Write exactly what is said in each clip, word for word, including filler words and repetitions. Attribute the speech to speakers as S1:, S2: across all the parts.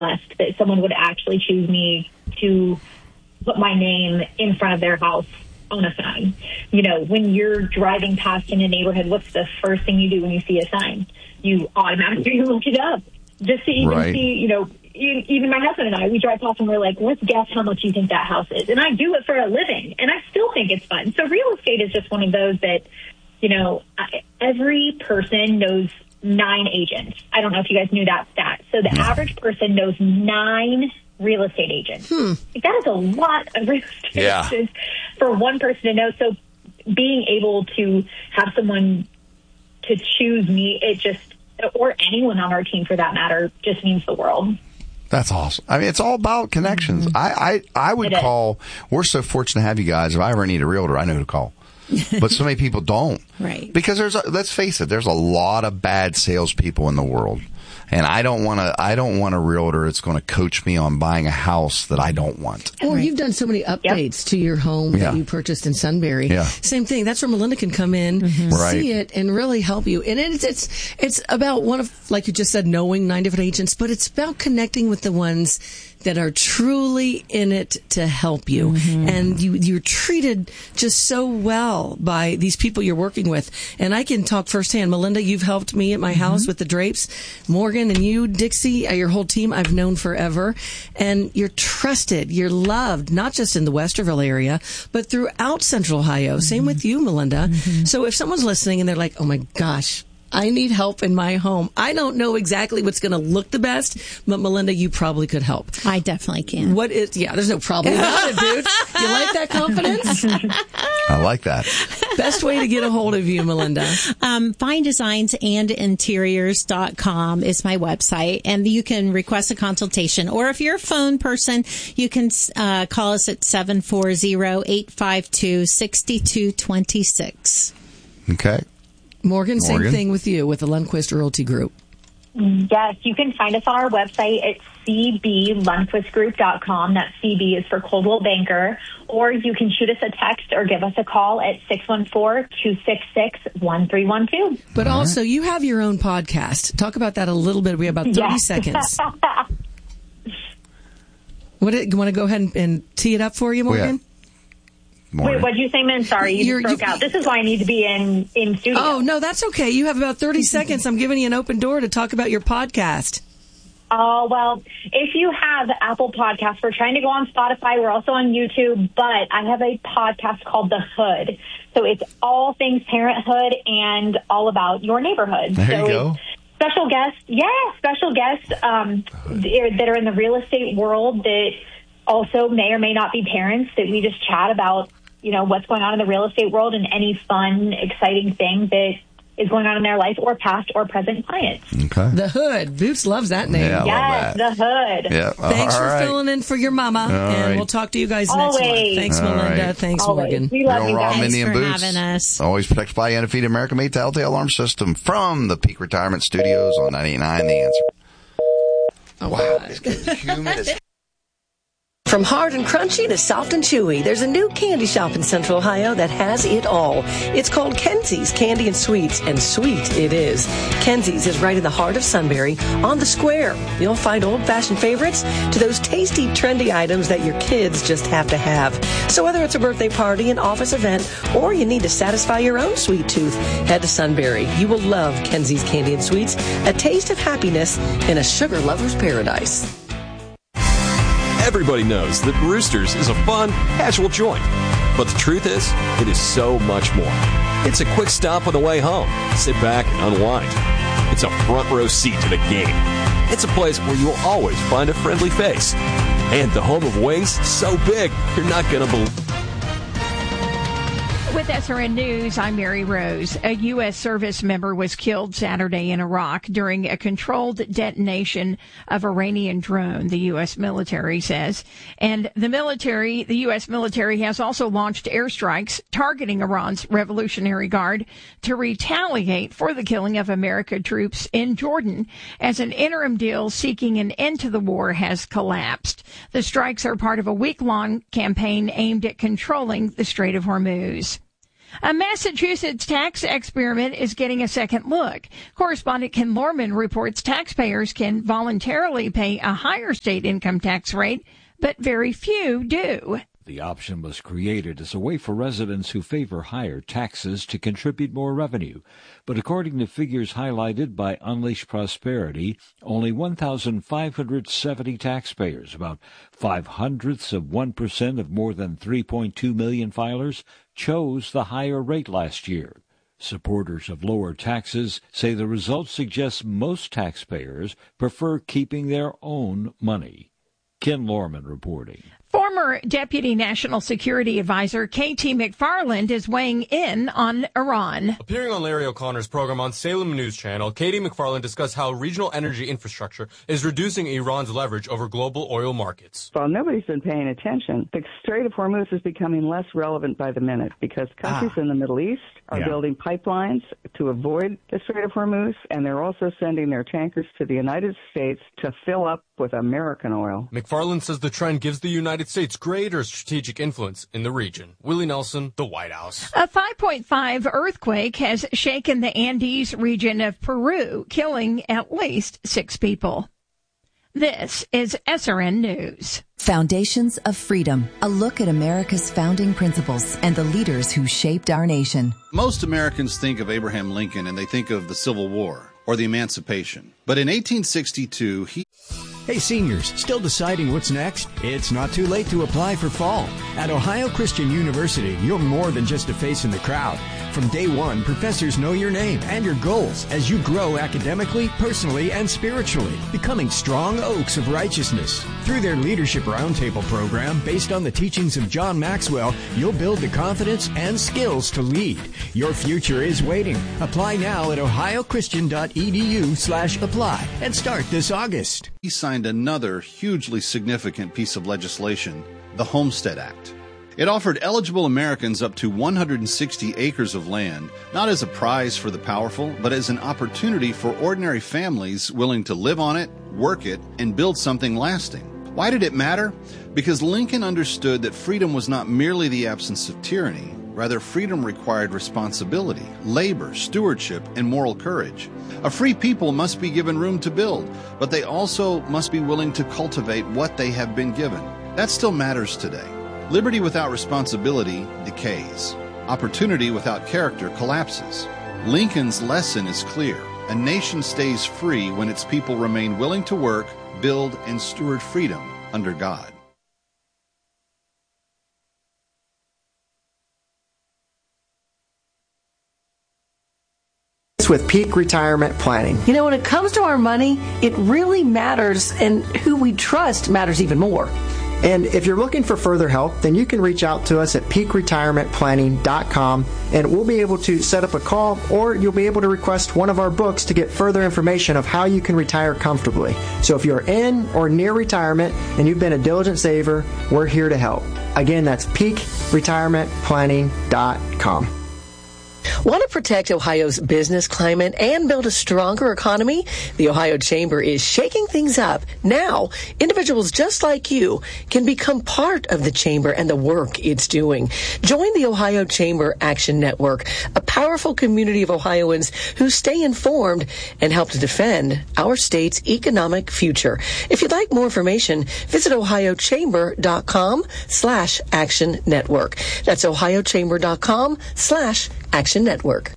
S1: blessed that someone would actually choose me to put my name in front of their house on a sign. You know, when you're driving past in a neighborhood, what's the first thing you do when you see a sign? You automatically look it up just to even
S2: right.
S1: see, you know, even my husband and I, we drive past and we're like, let's guess how much you think that house is. And I do it for a living, and I still think it's fun. So real estate is just one of those that, you know, every person knows nine agents. I don't know if you guys knew that stat. So the average person knows nine real estate agents.
S3: Hmm.
S1: Like, that is a lot of real estate
S2: yeah.
S1: agents for one person to know. So being able to have someone to choose me, it just, or anyone on our team for that matter, just means the world.
S2: That's awesome. I mean, it's all about connections. Mm-hmm. I, I, I would
S1: it
S2: call, is. We're so fortunate to have you guys. If I ever need a realtor, I know who to call. But so many people don't.
S3: Right.
S2: Because there's, a, let's face it, there's a lot of bad salespeople in the world. And I don't want to, I don't want a realtor that's going to coach me on buying a house that I don't want.
S3: Or
S1: right.
S3: you've done so many updates yep. to your home
S2: yeah.
S3: that you purchased in Sunbury.
S2: Yeah.
S3: Same thing. That's where Melinda can come in,
S2: mm-hmm. right.
S3: see it, and really help you. And it's, it's, it's about one of, like you just said, knowing nine different agents, but it's about connecting with the ones that are truly in it to help you. Mm-hmm. And you, you're treated just so well by these people you're working with. And I can talk firsthand. Melinda, you've helped me at my mm-hmm. house with the drapes. Morgan and you, Dixie, your whole team I've known forever. And you're trusted. You're loved, not just in the Westerville area, but throughout Central Ohio. Mm-hmm. Same with you, Melinda. Mm-hmm. So if someone's listening and they're like, oh my gosh, I need help in my home. I don't know exactly what's going to look the best, but Melinda, you probably could help.
S4: I definitely can.
S3: What is, yeah, there's no problem about it, dude. You like that confidence?
S2: I like that.
S3: Best way to get a hold of you, Melinda?
S4: Um, fine designs and interiors dot com is my website, and you can request a consultation. Or if you're a phone person, you can uh, call us at seven four zero, eight five two, six two two six.
S2: Okay.
S3: Morgan, same
S2: Morgan.
S3: thing with you, with the Lundquist Realty Group.
S1: Yes, you can find us on our website at c b lundquist group dot com. That C B is for Coldwell Banker. Or you can shoot us a text or give us a call at six one four, two six six, one three one two.
S3: But All also, right. you have your own podcast. Talk about that a little bit. We have about thirty yes. seconds. What, you want to go ahead and, and tee it up for you, Morgan?
S2: Yeah.
S1: Morning. Wait, what did you say, man? Sorry, you You're, just broke you, out. This is why I need to be in, in studio.
S3: Oh, no, that's okay. You have about thirty seconds. I'm giving you an open door to talk about your podcast.
S1: Oh, well, if you have Apple Podcasts, we're trying to go on Spotify. We're also on YouTube, but I have a podcast called The Hood. So it's all things parenthood and all about your neighborhood.
S2: There
S1: so
S2: you go.
S1: Special guests, yeah, special guests um, that are in the real estate world that also may or may not be parents, that we just chat about, you know, what's going on in the real estate world and any fun, exciting thing that is going on in their life or past or present clients.
S2: Okay.
S3: The Hood. Boots loves that name.
S2: Yeah,
S1: yes,
S2: that.
S1: The Hood.
S2: Yeah.
S3: Thanks
S2: all
S3: for
S2: right.
S3: filling in for your mama,
S2: all
S3: and
S2: right.
S3: we'll talk to you guys
S1: Always.
S3: next month. Thanks,
S2: All
S3: Melinda.
S2: right.
S3: Thanks,
S1: Always.
S3: Morgan.
S1: We love
S2: Real
S1: you
S2: Raw,
S1: guys.
S2: Mindy, and
S4: for
S2: Boots.
S4: having us.
S2: Always protected by Undefeated American made to L T L Alarm System from the Peak Retirement Studios on ninety-eight point nine The Answer.
S3: Oh,
S2: wow,
S3: God.
S2: it's getting humid as
S3: From hard and crunchy to soft and chewy, there's a new candy shop in Central Ohio that has it all. It's called Kenzie's Candy and Sweets, and sweet it is. Kenzie's is right in the heart of Sunbury, on the square. You'll find old-fashioned favorites to those tasty, trendy items that your kids just have to have. So whether it's a birthday party, an office event, or you need to satisfy your own sweet tooth, head to Sunbury. You will love Kenzie's Candy and Sweets, a taste of happiness in a sugar lover's paradise.
S5: Everybody knows that Roosters is a fun, casual joint. But the truth is, it is so much more. It's a quick stop on the way home. Sit back and unwind. It's a front row seat to the game. It's a place where you will always find a friendly face. And the home of wings, so big, you're not going to believe.
S6: With S R N News, I'm Mary Rose. A U S service member was killed Saturday in Iraq during a controlled detonation of Iranian drone, the U S military says. And the military, the U S military has also launched airstrikes targeting Iran's Revolutionary Guard to retaliate for the killing of American troops in Jordan as an interim deal seeking an end to the war has collapsed. The strikes are part of a week-long campaign aimed at controlling the Strait of Hormuz. A Massachusetts tax experiment is getting a second look. Correspondent Ken Lorman reports taxpayers can voluntarily pay a higher state income tax rate, but very few do.
S7: The option was created as a way for residents who favor higher taxes to contribute more revenue. But according to figures highlighted by Unleash Prosperity, only one thousand five hundred seventy taxpayers, about five hundredths of one percent of more than three point two million filers, chose the higher rate last year. Supporters of lower taxes say the results suggest most taxpayers prefer keeping their own money. Ken Lorman reporting.
S6: Former Deputy National Security Advisor K T McFarland is weighing in on Iran.
S8: Appearing on Larry O'Connor's program on Salem News Channel, K T McFarland discussed how regional energy infrastructure is reducing Iran's leverage over global oil markets.
S9: While nobody's been paying attention, the Strait of Hormuz is becoming less relevant by the minute because countries ah. in the Middle East are yeah. building pipelines to avoid the Strait of Hormuz, and they're also sending their tankers to the United States to fill up with American oil.
S8: McFarland says the trend gives the United States greater strategic influence in the region. Willie Nelson, the White House.
S6: A five point five earthquake has shaken the Andes region of Peru, killing at least six people. This is S R N News.
S10: Foundations of Freedom, a look at America's founding principles and the leaders who shaped our nation.
S11: Most Americans think of Abraham Lincoln and they think of the Civil War or the Emancipation. But in eighteen sixty-two, he...
S12: Hey seniors, still deciding what's next? It's not too late to apply for fall. At Ohio Christian University, you're more than just a face in the crowd. From day one, professors know your name and your goals as you grow academically, personally, and spiritually, becoming strong oaks of righteousness. Through their Leadership Roundtable program, based on the teachings of John Maxwell, you'll build the confidence and skills to lead. Your future is waiting. Apply now at ohiochristian.edu slash apply and start this August.
S11: He signed another hugely significant piece of legislation, the Homestead Act. It offered eligible Americans up to one hundred sixty acres of land, not as a prize for the powerful, but as an opportunity for ordinary families willing to live on it, work it, and build something lasting. Why did it matter? Because Lincoln understood that freedom was not merely the absence of tyranny. Rather, freedom required responsibility, labor, stewardship, and moral courage. A free people must be given room to build, but they also must be willing to cultivate what they have been given. That still matters today. Liberty without responsibility decays. Opportunity without character collapses. Lincoln's lesson is clear. A nation stays free when its people remain willing to work, build, and steward freedom under God.
S13: With Peak Retirement Planning.
S14: You know, when it comes to our money, it really matters, and who we trust matters even more.
S13: And if you're looking for further help, then you can reach out to us at peak retirement planning dot com, and we'll be able to set up a call, or you'll be able to request one of our books to get further information of how you can retire comfortably. So if you're in or near retirement and you've been a diligent saver, we're here to help. Again, that's peak retirement planning dot com.
S14: Want to protect Ohio's business climate and build a stronger economy? The Ohio Chamber is shaking things up. Now, individuals just like you can become part of the Chamber and the work it's doing. Join the Ohio Chamber Action Network, a powerful community of Ohioans who stay informed and help to defend our state's economic future. If you'd like more information, visit ohiochamber.com slash action network. That's ohiochamber.com slash action network.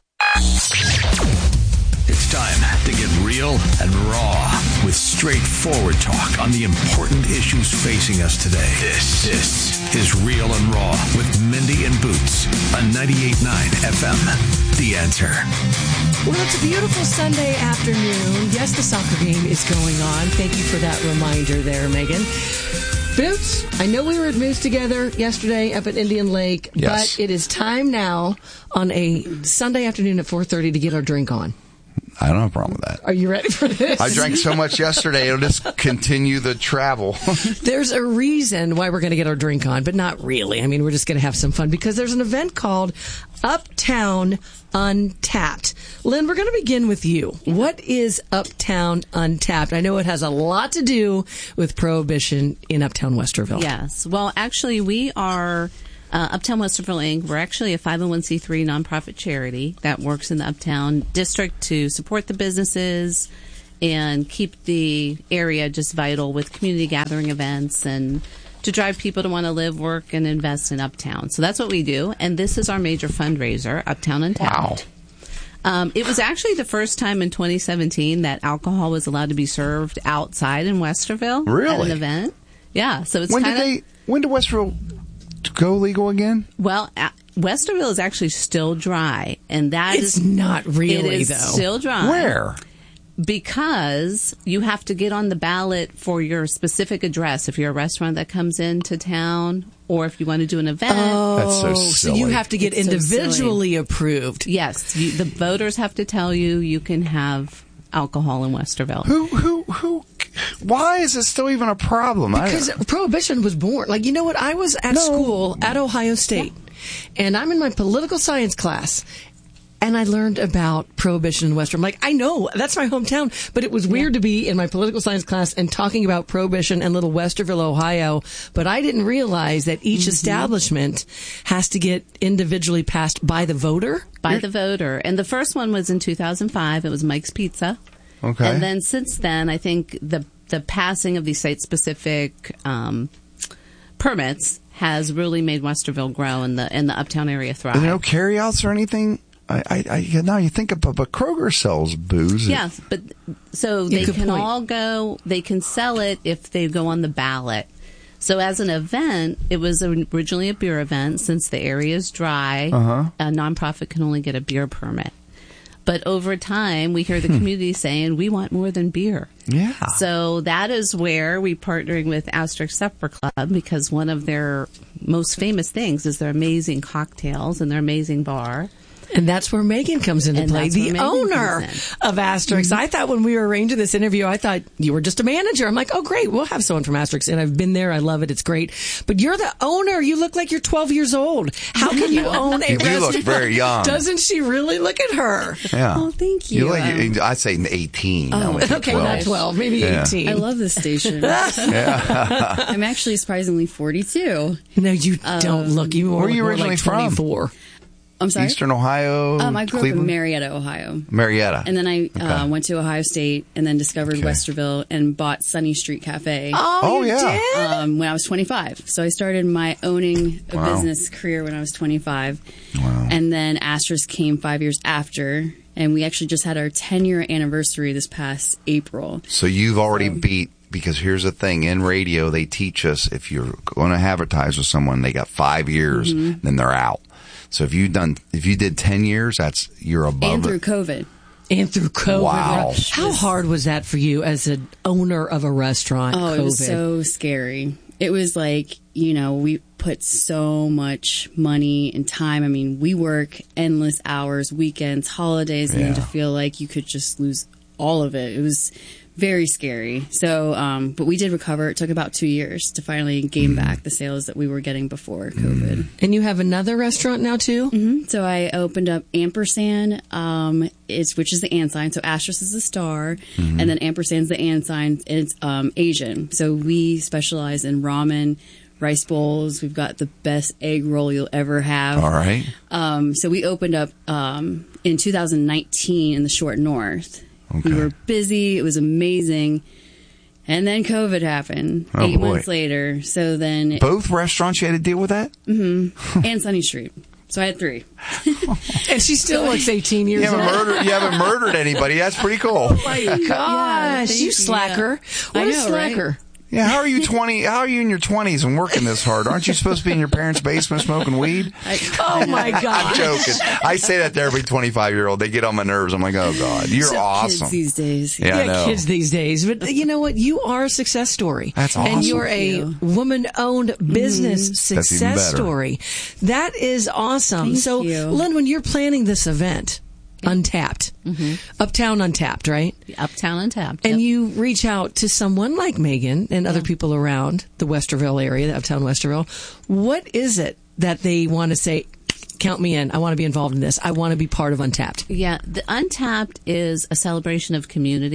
S15: It's time to get real and raw with straightforward talk on the important issues facing us today. This, this is Real and Raw with Mindy and Boots on ninety-eight point nine F M. The Answer.
S3: Well, it's a beautiful Sunday afternoon. Yes, the soccer game is going on. Thank you for that reminder there, Megan. Boots, I know we were at Moose together yesterday up at Indian Lake, yes. But it is time now on a Sunday afternoon at four thirty to get our drink on.
S2: I don't have a problem with that.
S3: Are you ready for this?
S2: I drank so much yesterday, it'll just continue the travel.
S3: There's a reason why we're going to get our drink on, but not really. I mean, we're just going to have some fun because there's an event called Uptown Untapped. Lynn, we're going to begin with you. What is Uptown Untapped? I know it has a lot to do with Prohibition in Uptown Westerville.
S16: Yes. Well, actually, we are Uh, Uptown Westerville, Incorporated. We're actually a five oh one c three nonprofit charity that works in the Uptown district to support the businesses and keep the area just vital with community gathering events and to drive people to want to live, work, and invest in Uptown. So that's what we do. And this is our major fundraiser, Uptown Untapped. Wow. Um, it was actually the first time in twenty seventeen that alcohol was allowed to be served outside in Westerville
S2: really?
S16: At an event. Yeah. So it's
S2: when
S16: kind
S2: did
S16: of...
S2: they, when did Westerville go legal again?
S16: Well, uh, Westerville is actually still dry. And that
S3: it's
S16: is...
S3: not really,
S16: it is
S3: though.
S16: still dry.
S2: Where?
S16: Because you have to get on the ballot for your specific address if you're a restaurant that comes into town or if you want to do an event.
S3: Oh,
S2: that's so silly.
S3: So you have to get
S16: it's
S3: individually
S16: so
S3: approved.
S16: Yes. You, the voters have to tell you you can have alcohol in Westerville.
S2: Who, who, who, why is it still even a problem?
S3: Because Prohibition was born. Like, you know what? I was at no. school at Ohio State, and I'm in my political science class. And I learned about Prohibition in Western. I'm like, I know, that's my hometown. But it was weird yeah. to be in my political science class and talking about Prohibition and little Westerville, Ohio. But I didn't realize that each mm-hmm. establishment has to get individually passed by the voter.
S16: By You're- the voter. And the first one was in two thousand five. It was Mike's Pizza.
S2: Okay.
S16: And then since then, I think the the passing of these site-specific um, permits has really made Westerville grow and the, and the Uptown area thrive.
S2: Are there no carryouts or anything? I, I, I now you think about, but Kroger sells booze.
S16: Yes, but so they can point. all go. They can sell it if they go on the ballot. So as an event, it was originally a beer event. Since the area is dry,
S2: uh-huh.
S16: a nonprofit can only get a beer permit. But over time, we hear the community saying, we want more than beer.
S2: Yeah.
S16: So that is where we're partnering with Asterisk Supper Club because one of their most famous things is their amazing cocktails and their amazing bar.
S3: And that's where Megan comes into
S16: and
S3: play, the owner
S16: in.
S3: of Asterix.
S16: Mm-hmm.
S3: I thought when we were arranging this interview, I thought you were just a manager. I'm like, oh, great, we'll have someone from Asterix. And I've been there. I love it. It's great. But you're the owner. You look like you're twelve years old. How can you own a
S2: you
S3: restaurant?
S2: You look very young.
S3: Doesn't she really? Look at her.
S2: Yeah.
S16: Oh, thank you.
S2: You look, um, I'd say eighteen.
S16: Oh,
S3: okay,
S2: twelve.
S3: Not twelve, maybe
S2: yeah.
S3: eighteen.
S17: I love this station.
S2: yeah.
S17: I'm actually surprisingly forty-two.
S3: No, you um, don't look. You more,
S2: where are you
S3: more
S2: originally
S3: like twenty-four.
S2: from?
S17: I'm sorry?
S2: Eastern Ohio,
S17: Um, I grew
S2: Cleveland?
S17: up in Marietta, Ohio.
S2: Marietta.
S17: And then I
S2: okay.
S17: uh, went to Ohio State and then discovered
S2: okay.
S17: Westerville and bought Sunny Street Cafe.
S3: Oh,
S2: oh
S3: you
S2: yeah.
S3: did?
S17: Um, when I was twenty-five. So I started my owning a
S2: wow.
S17: business career when I was twenty-five.
S2: Wow.
S17: And then Asterisk came five years after. And we actually just had our ten-year anniversary this past April.
S2: So you've already
S17: so.
S2: beat... Because here's the thing, in radio, they teach us if you're going to advertise with someone, they got five years,
S17: mm-hmm.
S2: then they're out. So if you done, if you did ten years, that's you're above
S17: and through
S2: it.
S17: COVID.
S3: And through COVID.
S2: Wow.
S3: How hard was that for you as an owner of a restaurant?
S17: Oh,
S3: COVID?
S17: It was so scary. It was like, you know, we put so much money and time. I mean, we work endless hours, weekends, holidays, and
S2: yeah.
S17: then to feel like you could just lose all of it. It was very scary. So, um, but we did recover. It took about two years to finally gain mm. back the sales that we were getting before COVID.
S3: Mm. And you have another restaurant now too?
S17: Mm-hmm. So I opened up Ampersand, um, it's, which is the and sign. So Asterisk is the star, mm-hmm. and then Ampersand's the and sign. And it's um, Asian. So we specialize in ramen, rice bowls. We've got the best egg roll you'll ever have.
S2: All right.
S17: Um, so we opened up um, in two thousand nineteen in the Short North.
S2: Okay.
S17: We were busy. It was amazing. And then COVID happened
S2: oh,
S17: eight
S2: boy.
S17: months later. So then... It,
S2: Both restaurants you had to deal with that?
S17: Mm-hmm. And Sunny Street. So I had three.
S3: And she still looks eighteen years
S2: you haven't
S3: old.
S2: Murdered, you haven't murdered anybody. That's pretty cool.
S3: Oh, my gosh.
S17: Yeah,
S3: you slacker.
S17: Yeah.
S3: What
S17: I
S3: is
S17: know,
S3: slacker?
S17: Right?
S2: Yeah, how are you twenty? How are you in your twenties and working this hard? Aren't you supposed to be in your parents' basement smoking weed?
S17: I,
S3: oh my God!
S2: I'm joking. I say that to every twenty-five year old. They get on my nerves. I'm like, oh God, you're
S17: so
S2: awesome.
S17: Kids these days,
S2: yeah,
S3: yeah
S2: I know.
S3: kids these days. But you know what? You are a success story.
S2: That's awesome.
S3: And you're a
S17: you.
S3: woman-owned business
S17: Mm-hmm.
S3: success story. That is awesome.
S17: Thank
S3: so,
S17: you.
S3: Lynn, when you're planning this event. Untapped.
S16: Mm-hmm.
S3: Uptown Untapped, right?
S16: Uptown Untapped.
S3: And
S16: yep.
S3: you reach out to someone like Megan and other
S16: yeah.
S3: people around the Westerville area, the Uptown Westerville. What is it that they want to say, count me in, I want to be involved in this, I want to be part of Untapped?
S16: Yeah, the Untapped is a celebration of community.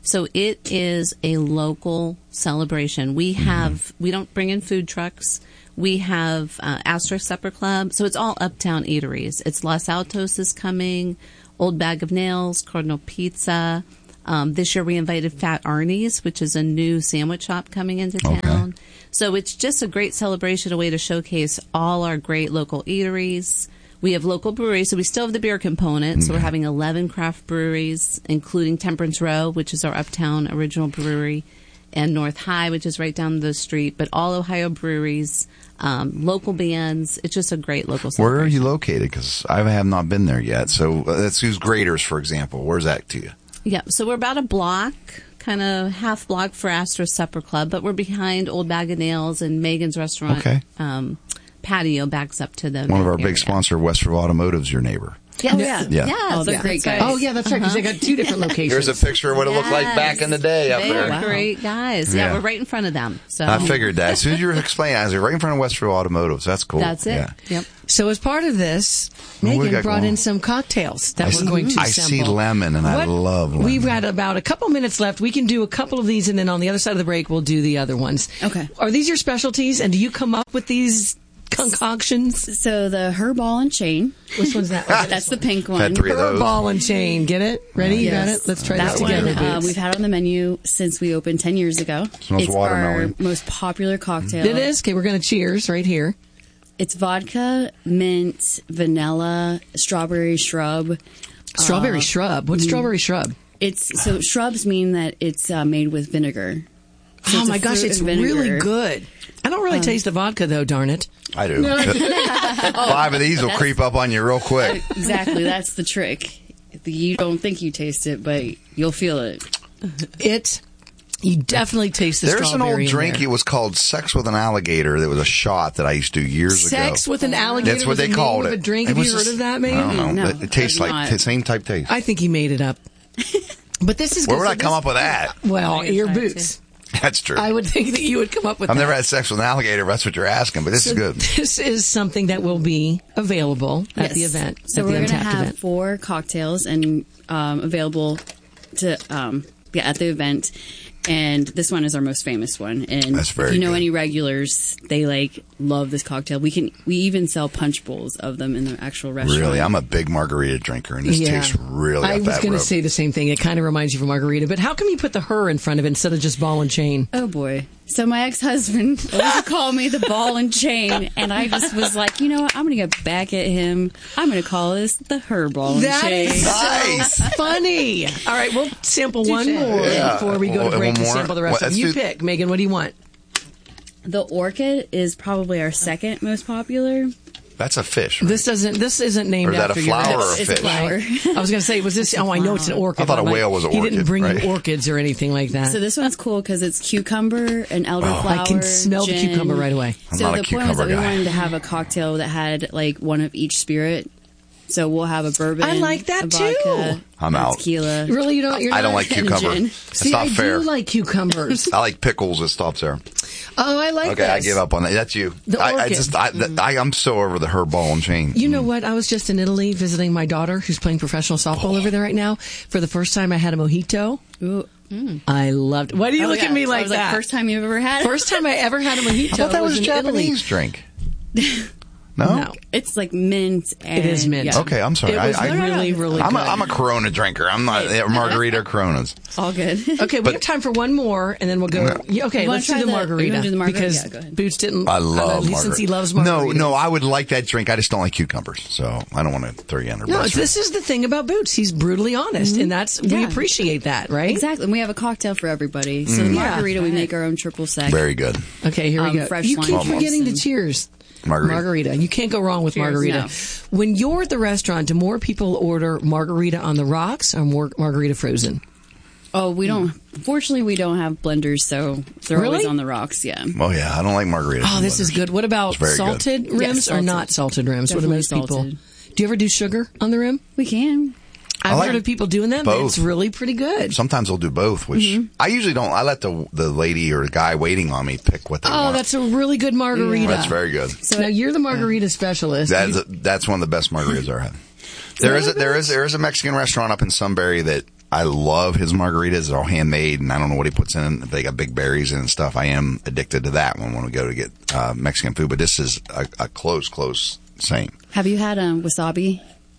S16: So it is a local celebration. We have, mm-hmm. we don't bring in food trucks. We have uh, Asterisk Supper Club. So it's all uptown eateries. It's Los Altos is coming, Old Bag of Nails, Cardinal Pizza. Um, this year we invited Fat Arnie's, which is a new sandwich shop coming into town. Okay. So it's just a great celebration, a way to showcase all our great local eateries. We have local breweries, so we still have the beer component. Mm-hmm. So we're having eleven craft breweries, including Temperance Row, which is our uptown original brewery, and North High, which is right down the street. But all Ohio breweries, um, local bands. It's just a great local celebration.
S2: Where are you located? Because I have not been there yet. So uh, let's use Graders, for example. Where's that to you?
S16: Yeah, so we're about a block, kind of half block for Asterisk Supper Club, but we're behind Old Bag of Nails and Megan's Restaurant.
S2: Okay.
S16: Um, patio backs up to them.
S2: One of our area. Big sponsor, Westfield Automotive's your neighbor.
S16: Yes. Oh, yeah.
S2: Yeah.
S16: Yes,
S3: oh, they're great guys. Oh, yeah, that's right, because uh-huh. they got two different locations.
S2: Here's a picture of what it yes. looked like back in the day up
S16: they
S2: there.
S16: They are great guys. Yeah, yeah, we're right in front of them. So
S2: I figured that. As soon as you were explaining, I was right in front of Westfield Automotive. So that's cool.
S16: That's it. Yeah. Yep.
S3: So as part of this, Megan brought in some cocktails that
S2: I
S3: we're
S2: see,
S3: going to
S2: I
S3: assemble.
S2: see lemon, and what, I love lemon.
S3: We've got about a couple minutes left. We can do a couple of these, and then on the other side of the break, we'll do the other ones.
S17: Okay.
S3: Are these your specialties, and do you come up with these concoctions?
S17: So the her ball and chain.
S3: Which one's that?
S17: That's the pink one.
S2: Had three of those.
S3: Her ball and chain. Get it? Ready? You
S17: yes.
S3: got it? Let's try
S17: that
S3: this together.
S17: One, uh, we've had it on the menu since we opened ten years ago.
S2: Smells
S17: it's
S2: watermelon.
S17: our most popular cocktail.
S3: It is? Okay, we're going to cheers right here.
S17: It's vodka, mint, vanilla, strawberry shrub.
S3: Strawberry
S17: uh,
S3: shrub? What's mm, strawberry shrub?
S17: It's so shrubs mean that it's uh, made with vinegar. So
S3: oh my gosh, it's really good. I don't really um, taste the vodka though, darn it.
S2: I do. Five of these will creep up on you real quick.
S17: Exactly, that's the trick. You don't think you taste it, but you'll feel it.
S3: It, you definitely taste the
S2: There's
S3: strawberry.
S2: There's an old drink, it was called Sex with an Alligator. That was a shot that I used to do years
S3: Sex
S2: ago.
S3: Sex with an Alligator?
S2: That's what they called it.
S3: Of a drink?
S2: It
S3: Have you
S2: just,
S3: heard of that, man?
S2: I don't know.
S17: No,
S2: it, it tastes like the same type taste.
S3: I think he made it up. But this is
S2: Where would
S3: so
S2: I come
S3: this,
S2: up with that?
S3: Well, your boots.
S2: That's true.
S3: I would think that you would come up with
S2: I've
S3: that.
S2: never had sex with an alligator, if that's what you're asking, but this
S3: so
S2: is good.
S3: This is something that will be available at
S17: yes.
S3: the event.
S17: So
S3: at
S17: we're
S3: going to
S17: have
S3: event.
S17: four cocktails and um, available to um, yeah at the event. And this one is our most famous one. And
S2: That's very
S17: if you know
S2: good.
S17: any regulars, they like love this cocktail. We can we even sell punch bowls of them in the actual restaurant.
S2: Really, I'm a big margarita drinker, and this
S3: yeah.
S2: tastes really.
S3: I was
S2: going
S3: to say the same thing. It kind of reminds you of a margarita, but how come you put the her in front of it instead of just ball and chain?
S17: Oh boy! So my ex-husband always would call me the ball and chain, and I just was like, you know what? I'm going to get back at him. I'm going to call this the her ball and
S3: that
S17: chain.
S3: That is
S2: nice.
S3: so funny. All right, we'll sample one more
S2: yeah.
S3: before we go to break and sample the rest
S2: well,
S3: of them. You pick, Megan. What do you want?
S17: The orchid is probably our second most popular.
S2: That's a fish. Right?
S3: This doesn't. This isn't named
S2: or is that
S3: after
S2: a flower
S3: your
S2: or a
S17: it's
S2: fish?
S17: A flower.
S3: I was going to say, was this? Oh, I know it's an orchid.
S2: I thought a
S3: like,
S2: whale was an
S3: he
S2: orchid.
S3: He didn't bring
S2: right?
S3: you orchids or anything like that.
S17: So this one's cool because it's cucumber and elderflower.
S3: I can smell
S17: gin.
S3: the cucumber right away.
S2: I'm
S17: so
S2: not
S17: the
S2: a
S17: point was that we
S2: guy.
S17: wanted to have a cocktail that had like one of each spirit. So we'll have a bourbon.
S3: I like that
S17: a vodka,
S3: too.
S2: I'm out.
S17: Tequila.
S3: Really, you don't? You're
S2: I don't
S3: not
S2: like cucumber. It's
S3: See,
S2: not
S3: I
S2: fair.
S3: do like cucumbers.
S2: I like pickles. It stops there.
S3: Oh, I like.
S2: Okay,
S3: this.
S2: I give up on that. That's you.
S3: The
S2: I, I
S3: orchid.
S2: just, I, mm. I, I'm so over the her ball and chain.
S3: You know what? I was just in Italy visiting my daughter, who's playing professional softball oh. over there right now. For the first time, I had a mojito.
S17: Ooh. Mm.
S3: I loved. Why do you
S17: oh,
S3: look
S17: yeah.
S3: at me like
S17: I was
S3: that?
S17: Like, first time you've ever had it?
S3: First time I ever had a mojito.
S2: I thought that was,
S3: was
S2: a Japanese
S3: Italy.
S2: drink. No?
S3: no,
S17: it's like mint. And,
S3: it is mint.
S17: Yeah.
S2: Okay, I'm sorry.
S3: It was
S2: I, I,
S3: really, really.
S2: I'm
S3: good.
S2: a, I'm a Corona drinker. I'm not a margarita Coronas.
S17: All good.
S3: Okay, we
S2: But-
S3: have time for one more, and then we'll go. Yeah, okay,
S17: You wanna
S3: let's do
S17: try
S3: the,
S17: the-
S3: margarita,
S17: you wanna do the margarita?
S3: because
S17: Yeah, go ahead.
S3: Boots didn't.
S2: I love
S3: uh,
S2: margarita.
S3: Since he loves margarita.
S2: No, no, I would like that drink. I just don't like cucumbers, so I don't want to throw you under the
S3: No,
S2: bus.
S3: this is the thing about Boots. He's brutally honest,
S17: Mm-hmm.
S3: and that's we
S17: Yeah.
S3: appreciate that, right?
S17: Exactly. And we have a cocktail for everybody. So
S2: Mm.
S17: the
S3: Yeah.
S17: margarita, we make our own triple sec.
S2: Very good.
S3: Okay, here
S17: Um,
S3: we go.
S17: fresh
S3: You
S17: lime
S3: keep
S17: juice
S3: forgetting the
S17: and-
S3: cheers.
S2: Margarita.
S3: Margarita. You can't go wrong with
S17: Cheers.
S3: margarita.
S17: No.
S3: When you're at the restaurant, do more people order margarita on the rocks or more margarita frozen?
S17: Oh, we don't. Fortunately, we don't have blenders, so they're
S3: Really?
S17: always on the rocks. Yeah.
S2: Oh, yeah. I don't like margaritas.
S3: Oh,
S2: and
S3: this is
S2: butters.
S3: good. What about
S2: It's very
S3: salted
S2: good.
S3: rims
S17: Yes,
S3: or
S17: salted.
S3: not salted rims?
S17: Definitely
S3: what do most
S17: salted.
S3: people? Do you ever do sugar on the rim?
S17: We can.
S3: I've
S2: like
S3: heard of people doing that, but
S2: both.
S3: it's really pretty good.
S2: Sometimes they'll do both, which
S3: Mm-hmm.
S2: I usually don't. I let the the lady or the guy waiting on me pick what they
S3: Oh,
S2: want.
S3: that's a really good margarita.
S2: That's very good.
S3: So now you're the margarita specialist.
S2: That
S3: You-
S2: is a, that's one of the best margaritas I've ever had. There is a, there is there is a Mexican restaurant up in Sunbury that I love his margaritas. They're all handmade, and I don't know what he puts in. They got big berries and stuff. I am addicted to that one when we go to get uh, Mexican food. But this is a, a close, close same.
S17: Have you had um, wasabi?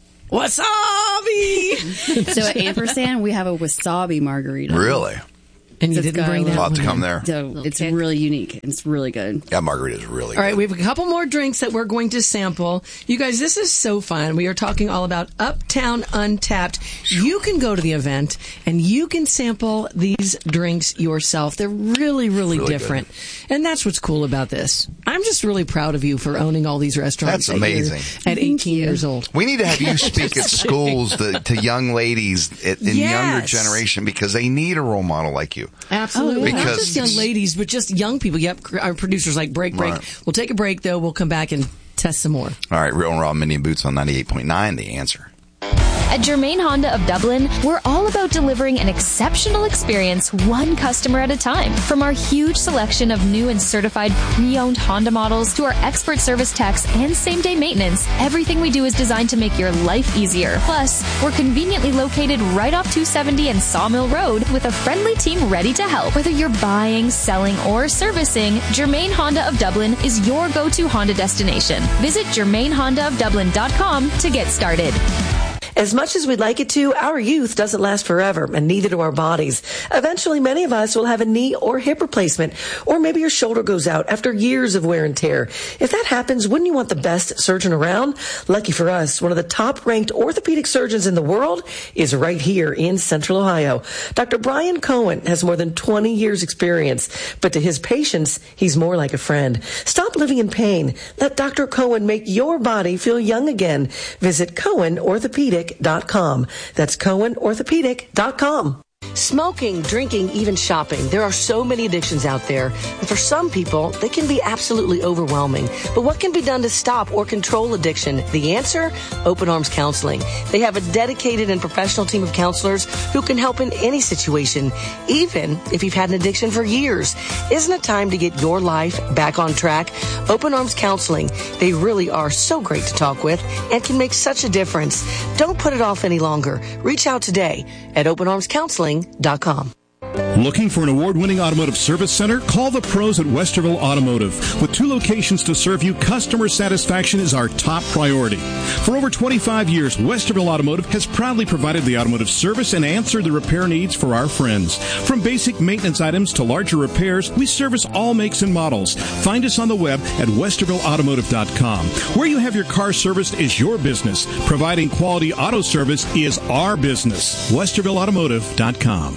S3: Wasabi!
S17: So at Ampersand, we have a wasabi margarita.
S2: Really?
S3: And you
S17: So it's
S3: didn't
S17: got
S3: bring
S17: a
S3: that
S2: I'll
S3: one
S2: have to come
S3: in.
S2: there.
S17: So it's really unique. It's really good.
S2: That margarita is really
S3: All
S2: good.
S3: right, we have a couple more drinks that we're going to sample. You guys, this is so fun. We are talking all about Uptown Untapped. You can go to the event and you can sample these drinks yourself. They're really, really,
S2: Really
S3: different. And that's what's cool about this. I'm just really proud of you for owning all these restaurants.
S2: That's
S3: at your-
S2: amazing.
S3: At eighteen years old.
S2: We need to have you speak at schools to, to young ladies at, in
S3: Yes.
S2: younger generation because they need a role model like you.
S3: Absolutely. Not
S2: Because-
S3: just young ladies, but just young people. Yep. Our producers like break, break.
S2: Right.
S3: We'll take a break, though. We'll come back and test some more.
S2: All right, Real and Raw, Mindy and Boots on ninety-eight point nine, The Answer.
S18: At Germain Honda of Dublin, we're all about delivering an exceptional experience one customer at a time. From our huge selection of new and certified pre-owned Honda models to our expert service techs and same-day maintenance, everything we do is designed to make your life easier. Plus, we're conveniently located right off two seventy and Sawmill Road with a friendly team ready to help. Whether you're buying, selling, or servicing, Germain Honda of Dublin is your go-to Honda destination. Visit germain honda of dublin dot com to get started.
S14: As much as we'd like it to, our youth doesn't last forever, and neither do our bodies. Eventually, many of us will have a knee or hip replacement, or maybe your shoulder goes out after years of wear and tear. If that happens, wouldn't you want the best surgeon around? Lucky for us, one of the top-ranked orthopedic surgeons in the world is right here in Central Ohio. Doctor Brian Cohen has more than twenty years experience, but to his patients, he's more like a friend. Stop living in pain. Let Doctor Cohen make your body feel young again. Visit Cohen Orthopedic dot com. That's Cohen Orthopedic dot com. Smoking, drinking, even shopping. There are so many addictions out there. And for some people, they can be absolutely overwhelming. But what can be done to stop or control addiction? The answer? Open Arms Counseling. They have a dedicated and professional team of counselors who can help in any situation, even if you've had an addiction for years. Isn't it time to get your life back on track? Open Arms Counseling. They really are so great to talk with and can make such a difference. Don't put it off any longer. Reach out today at open arms counseling dot com.
S19: Looking for an award-winning automotive service center? Call the pros at Westerville Automotive. With two locations to serve you, customer satisfaction is our top priority. For over twenty-five years, Westerville Automotive has proudly provided the automotive service and answered the repair needs for our friends. From basic maintenance items to larger repairs, we service all makes and models. Find us on the web at westerville automotive dot com. Where you have your car serviced is your business. Providing quality auto service is our business. westerville automotive dot com.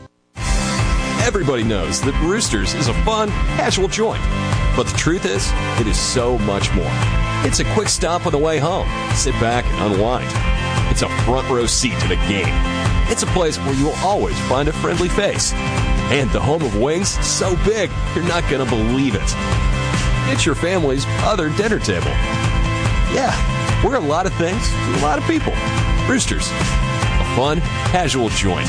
S5: Everybody knows that Roosters is a fun, casual joint. But the truth is, it is so much more. It's a quick stop on the way home. Sit back and unwind. It's a front row seat to the game. It's a place where you will always find a friendly face. And the home of wings, so big, you're not going to believe it. It's your family's other dinner table. Yeah, we're a lot of things to a lot of people. Roosters, a fun, casual joint.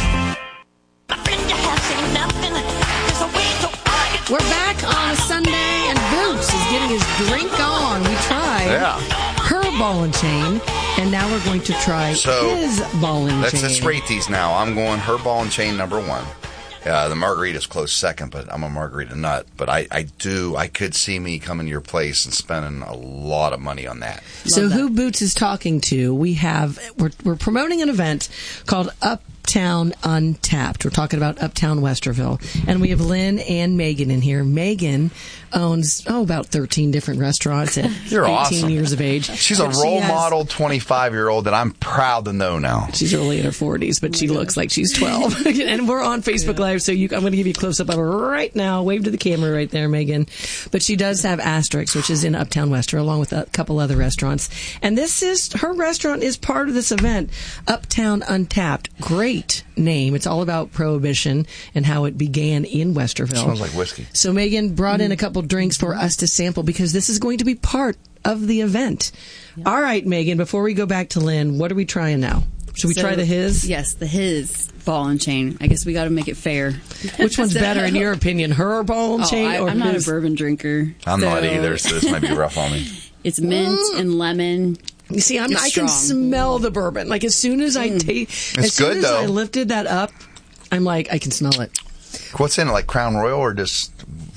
S3: We're back on a Sunday, and Boots is getting his drink on. We tried
S2: Yeah.
S3: her ball and chain, and now we're going to try
S2: So,
S3: his ball and
S2: Let's,
S3: chain.
S2: let's rate these now. I'm going her ball and chain number one. Uh, the margarita's close second, but I'm a margarita nut. But I, I do, I could see me coming to your place and spending a lot of money on that.
S3: So who Boots is talking to, we have, we're, we're promoting an event called Uptown Untapped. We're talking about Uptown Westerville. And we have Lynn and Megan in here. Megan owns, oh, about thirteen different restaurants at
S2: You're
S3: eighteen
S2: awesome.
S3: years of age.
S2: She's a
S3: But she
S2: role
S3: has-
S2: model twenty-five-year-old that I'm proud to know now.
S3: She's early in her forties, but she looks like she's twelve. And we're on Facebook Live, so you, I'm going to give you a close-up of her right now. Wave to the camera right there, Megan. But she does have Asterix, which is in Uptown Wester, along with a couple other restaurants. And this is, her restaurant is part of this event, Uptown Untapped. Great name. It's all about Prohibition and how it began in Westerville.
S2: Smells like whiskey.
S3: So Megan brought in a couple drinks for us to sample because this is going to be part of the event. All right, Megan, before we go back to Lynn, what are we trying now? Should we
S17: So,
S3: try the his?
S17: Yes, the his ball and chain. I guess we got to make it fair.
S3: Which one's
S17: So-
S3: better in your opinion, her ball and
S17: Oh,
S3: chain
S17: I,
S3: or
S17: I'm not a
S3: his?
S17: bourbon drinker.
S2: I'm not
S17: so-
S2: either, so this might be rough on me.
S17: It's mint and lemon.
S3: You see, I'm,
S17: It's
S3: I can
S17: strong.
S3: smell the bourbon. Like as soon as I take, as soon
S2: good,
S3: as
S2: though.
S3: I lifted that up, I'm like, I can smell it.
S2: What's in it, like Crown Royal or just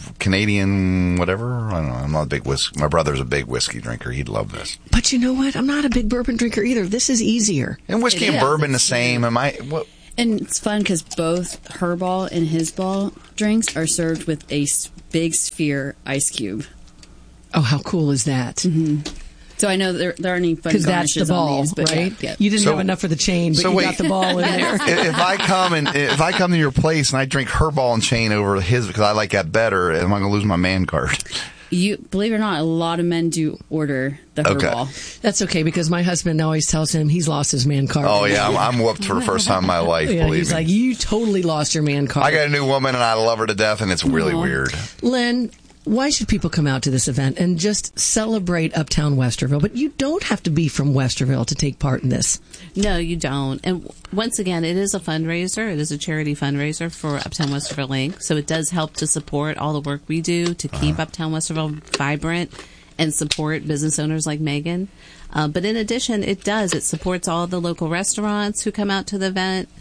S2: Canadian whatever? I don't know. I'm not a big whiskey. My brother's a big whiskey drinker. He'd love this.
S3: But you know what? I'm not a big bourbon drinker either. This is easier.
S2: And whiskey
S17: It
S2: and
S17: is.
S2: bourbon the same. Am I? What?
S17: And it's fun because both her ball and his ball drinks are served with a s- big sphere ice cube.
S3: Oh, how cool is that?
S17: Mm-hmm. So I know there, there aren't any fun
S3: Because that's the
S17: garnishes on
S3: ball,
S17: these, but
S3: right?
S17: yeah, yeah.
S3: You didn't
S2: So-
S3: have enough for the chain, but
S2: so
S3: you
S2: wait.
S3: got the ball in there.
S2: If I come and if I come to your place and I drink her ball and chain over his because I like that better, am I going to lose my man card?
S17: You believe it or not, a lot of men do order the her
S2: Okay.
S17: ball.
S3: That's okay because my husband always tells him he's lost his man card.
S2: Oh yeah, I'm, I'm whooped for the first time in my life.
S3: Yeah,
S2: believe
S3: he's
S2: me.
S3: like, you totally lost your man card.
S2: I got a new woman and I love her to death, and it's really
S3: Aw.
S2: weird.
S3: Lynn, why should people come out to this event and just celebrate Uptown Westerville? But you don't have to be from Westerville to take part in this.
S16: No, you don't. And w- once again, it is a fundraiser. It is a charity fundraiser for Uptown Westerville Incorporated. So it does help to support all the work we do to keep
S2: Uh-huh.
S16: Uptown Westerville vibrant and support business owners like Megan. Uh, but in addition, it does. It supports all the local restaurants who come out to the event.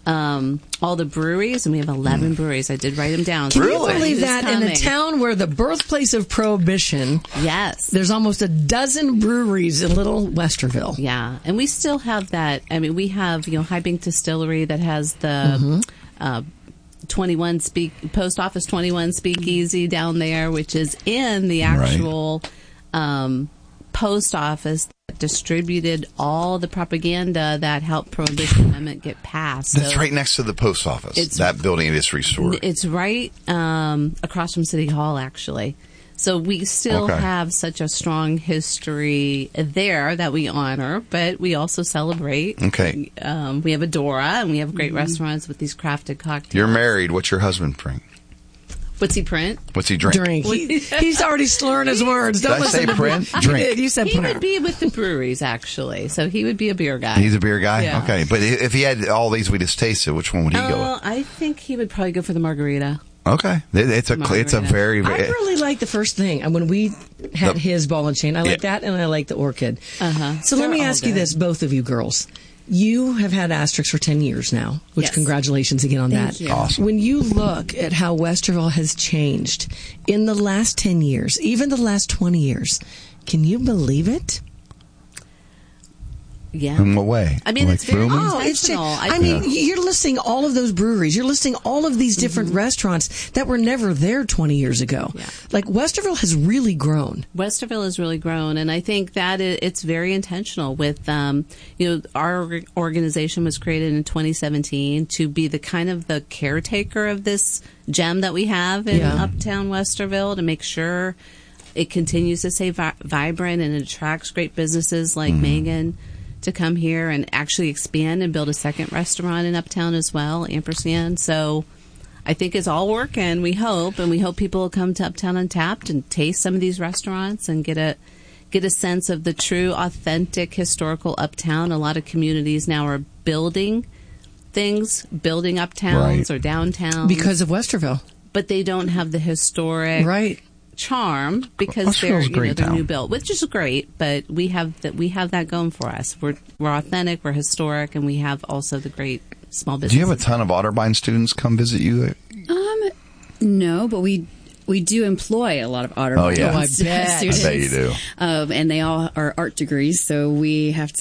S16: Um, all the breweries, and we have eleven breweries. I did write them down.
S3: Can
S16: So
S3: you
S16: who's
S3: believe that in a
S16: coming.
S3: town where the birthplace of Prohibition,
S16: yes,
S3: there's almost a dozen breweries in Little Westerville.
S16: Yeah, and we still have that. I mean, we have, you know, High Bank Distillery that has the
S3: Mm-hmm.
S16: uh, twenty-one speak Post Office twenty-one Speakeasy down there, which is in the actual um, post office that distributed all the propaganda that helped Prohibition Amendment get passed.
S2: That's
S16: So
S2: right next to the post office.
S16: It's-
S2: That building is restored.
S16: It's right um, across from City Hall, actually. So we still
S2: Okay.
S16: have such a strong history there that we honor, but we also celebrate.
S2: Okay.
S16: Um, we have Adora, and we have great restaurants with these crafted cocktails.
S2: You're married. What's your husband drink?
S16: What's he print?
S2: What's he drink?
S3: Drink. He, he's already slurring his words. Don't
S2: Did I
S3: listen
S2: say
S3: to
S2: print?
S3: You
S2: Drink.
S3: did. You said
S16: He
S3: print.
S16: would be with the breweries, actually. So he would be a beer guy.
S2: He's a beer guy?
S16: Yeah.
S2: Okay. But i- if he had all these we just tasted, which one would he go with?
S16: Uh, I think he would probably go for the margarita.
S2: Okay. It- It's a cl- it's a
S16: Margarita.
S2: very,
S3: I
S2: very
S3: really like the first thing. And when we had
S2: The-
S3: his ball and chain, I like
S2: Yeah.
S3: that, and I like the orchid.
S16: Uh-huh.
S3: So let
S16: They're
S3: me
S16: all
S3: ask you
S16: good.
S3: this, both of you girls. You have had Asterix for ten years now, which
S17: Yes.
S3: congratulations again on
S17: Thank
S3: that.
S17: you.
S2: Awesome.
S3: When you look at how Westerville has changed in the last ten years, even the last twenty years, can you believe it?
S16: Yeah.
S2: in what way?
S16: I mean,
S2: like
S16: it's very
S2: booming?
S3: Oh, it's
S16: intentional.
S3: I, mean,
S2: Yeah.
S3: you're listing all of those breweries. You're listing all of these different
S16: Mm-hmm.
S3: restaurants that were never there twenty years ago.
S16: Yeah.
S3: Like Westerville has really grown.
S16: Westerville has really grown, and I think that it, it's very intentional. With um, you know, our org- organization was created in twenty seventeen to be the kind of the caretaker of this gem that we have in
S3: Yeah.
S16: Uptown Westerville, to make sure it continues to stay vi- vibrant and it attracts great businesses like
S2: Mm-hmm.
S16: Megan to come here and actually expand and build a second restaurant in Uptown as well, Ampersand. So I think it's all working, we hope, and we hope people will come to Uptown Untapped and taste some of these restaurants and get a get a sense of the true, authentic, historical Uptown. A lot of communities now are building things, building uptowns
S3: Right.
S16: or downtowns.
S3: Because of Westerville.
S16: But they don't have the historic
S3: right.
S16: charm because
S3: Westerville's
S16: they're
S3: a
S16: you know
S3: great
S16: they're
S3: town.
S16: new built, which is great. But we have that we have that going for us. We're we're authentic, we're historic, and we have also the great small
S2: Do
S16: business.
S2: you have a ton of Otterbein students come visit you?
S17: Um, no, but we we do employ a lot of Otterbein
S2: Oh, yeah. Oh, I
S17: students.
S2: bet. I bet you do.
S17: Um, and they all are art degrees, so we have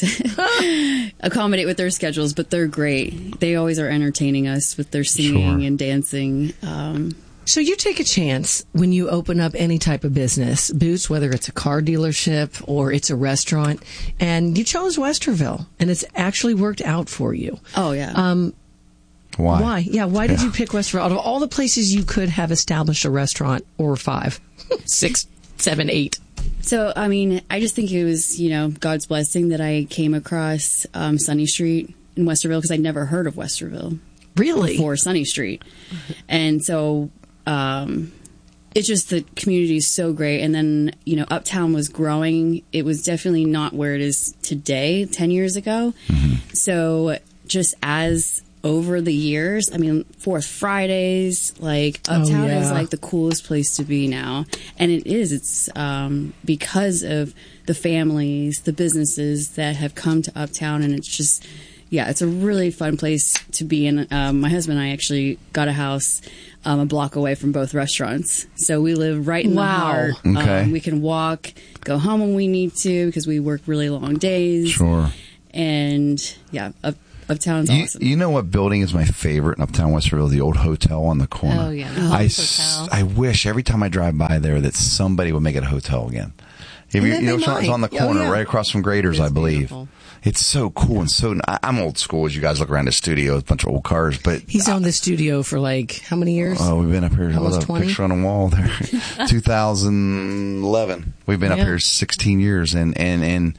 S17: to accommodate with their schedules. But they're great. They always are entertaining us with their singing
S3: Sure.
S17: and dancing. Um,
S3: So you take a chance when you open up any type of business, Boots, whether it's a car dealership or it's a restaurant, and you chose Westerville, and it's actually worked out for you.
S17: Oh, yeah.
S3: Um,
S2: Why?
S3: Why? Yeah, why did
S2: Yeah.
S3: you pick Westerville? Out of all the places you could have established a restaurant, or five, six, seven, eight.
S17: So, I mean, I just think it was, you know, God's blessing that I came across um, Sunny Street in Westerville, because I'd never heard of Westerville.
S3: Really?
S17: Before Sunny Street. And so um, it's just the community is so great. And then, you know, Uptown was growing. It was definitely not where it is today, ten years ago. So just as over the years, I mean, Fourth Fridays, like Uptown
S3: Oh, yeah.
S17: is like the coolest place to be now. And it is. It's um, because of the families, the businesses that have come to Uptown. And it's just, yeah, it's a really fun place to be. And um, my husband and I actually got a house um, a block away from both restaurants. So we live right in
S3: Wow.
S17: the heart.
S2: Okay.
S17: Um, we can walk, go home when we need to because we work really long days.
S2: Sure.
S17: And yeah, up, Uptown's
S2: You,
S17: awesome.
S2: you know what building is my favorite in Uptown Westerville? The old hotel on the corner.
S16: Oh, yeah, the
S2: I,
S16: Hobbs
S2: s-
S16: Hotel.
S2: I wish every time I drive by there that somebody would make it a hotel again. If
S3: And
S2: you,
S3: then
S2: you know,
S3: they
S2: it's on- it's on the
S3: might. Oh,
S2: corner
S3: yeah.
S2: right across from Graders, I believe.
S16: beautiful.
S2: It's so cool and so. I, I'm old school as you guys look around the studio, a bunch of old cars, but
S3: He's owned the studio for like how many years?
S2: oh, we've been up here.
S3: Almost
S2: What's a
S3: twenty?
S2: picture on the wall there? two thousand eleven. We've been up
S3: Yeah.
S2: here sixteen years, and and and.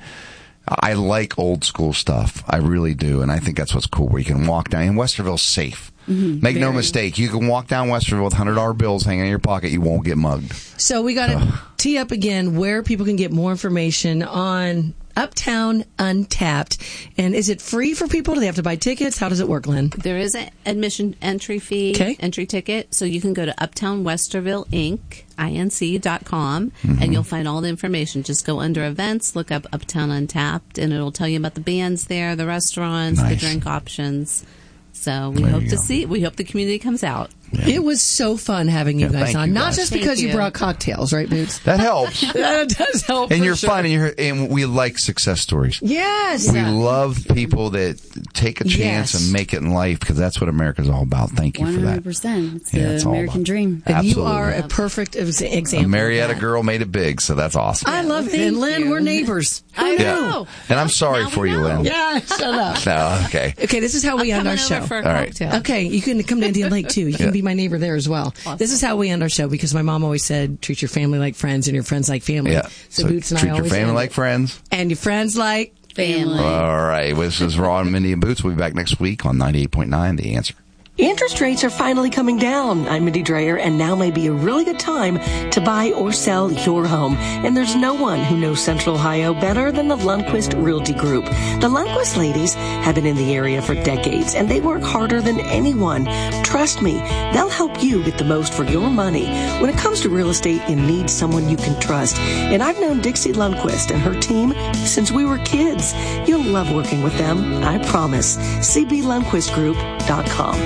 S2: I like old school stuff. I really do. And I think that's what's cool, where you can walk down. And Westerville's safe.
S3: Mm-hmm.
S2: Make no
S17: Very.
S2: mistake. You can walk down Westerville with one hundred dollar bills hanging in your pocket. You won't get mugged.
S3: So we got to tee up again where people can get more information on Uptown Untapped. And is it free for people? Do they have to buy tickets? How does it work, Lynn?
S16: There is an admission entry fee,
S3: Okay.
S16: entry ticket. So you can go to Uptown Westerville Inc, I N C dot com,
S2: Mm-hmm.
S16: and you'll find all the information. Just go under events, look up Uptown Untapped, and it'll tell you about the bands there, the restaurants, the
S2: Nice.
S16: drink options. So we
S2: There
S16: hope
S2: you
S16: to
S2: go.
S16: see, we hope the community comes out.
S3: It was so fun having you
S2: Yeah,
S3: guys
S2: thank
S3: on.
S2: you,
S3: Not
S2: guys.
S3: just
S16: Thank
S3: because you.
S16: you.
S3: brought cocktails, right, Boots?
S2: That helps.
S3: That does help.
S2: And
S3: for
S2: you're
S3: sure.
S2: fun, and you're and we like success stories.
S3: Yes.
S2: We love people that take a chance
S3: Yes.
S2: and make it in life, because that's what America's all about. Thank you
S17: one
S2: for
S17: hundred
S2: that.
S17: percent. It's
S2: Yeah,
S17: the
S2: it's all
S17: American
S2: about-
S17: dream.
S3: And you
S2: Absolutely.
S3: are a perfect ex- example.
S2: A
S3: of
S2: Marietta
S3: that.
S2: girl made it big, so that's awesome.
S3: I love it.
S17: Thank
S3: And Lynn,
S17: you.
S3: we're neighbors. Who
S16: I
S3: knew?
S16: know.
S2: And I'm sorry
S16: Now
S2: for
S16: we
S2: you,
S16: know.
S2: Lynn.
S3: Yeah, shut up.
S2: No, okay.
S3: Okay, this is how we
S16: I'm
S3: end our
S16: coming over
S3: show.
S16: for a
S2: All right.
S16: cocktail.
S3: Okay, you can come to Indian Lake too. You can
S2: Yeah.
S3: be my neighbor there as well. This is how we end our show, because my mom always said, treat your family like friends and your friends like family.
S2: Yeah.
S3: So, Boots and I
S2: treat your
S3: always
S2: family
S3: end
S2: like
S3: it.
S2: friends.
S3: And your friends like
S17: Family.
S2: All right. This is Ron, Mindy, and Boots. We'll be back next week on ninety-eight point nine The Answer.
S14: Interest rates are finally coming down. I'm Mindy Dreyer, and now may be a really good time to buy or sell your home. And there's no one who knows Central Ohio better than the Lundquist Realty Group. The Lundquist ladies have been in the area for decades, and they work harder than anyone. Trust me, they'll help you get the most for your money. When it comes to real estate, you need someone you can trust. And I've known Dixie Lundquist and her team since we were kids. You'll love working with them, I promise. C B Lundquist Group dot com.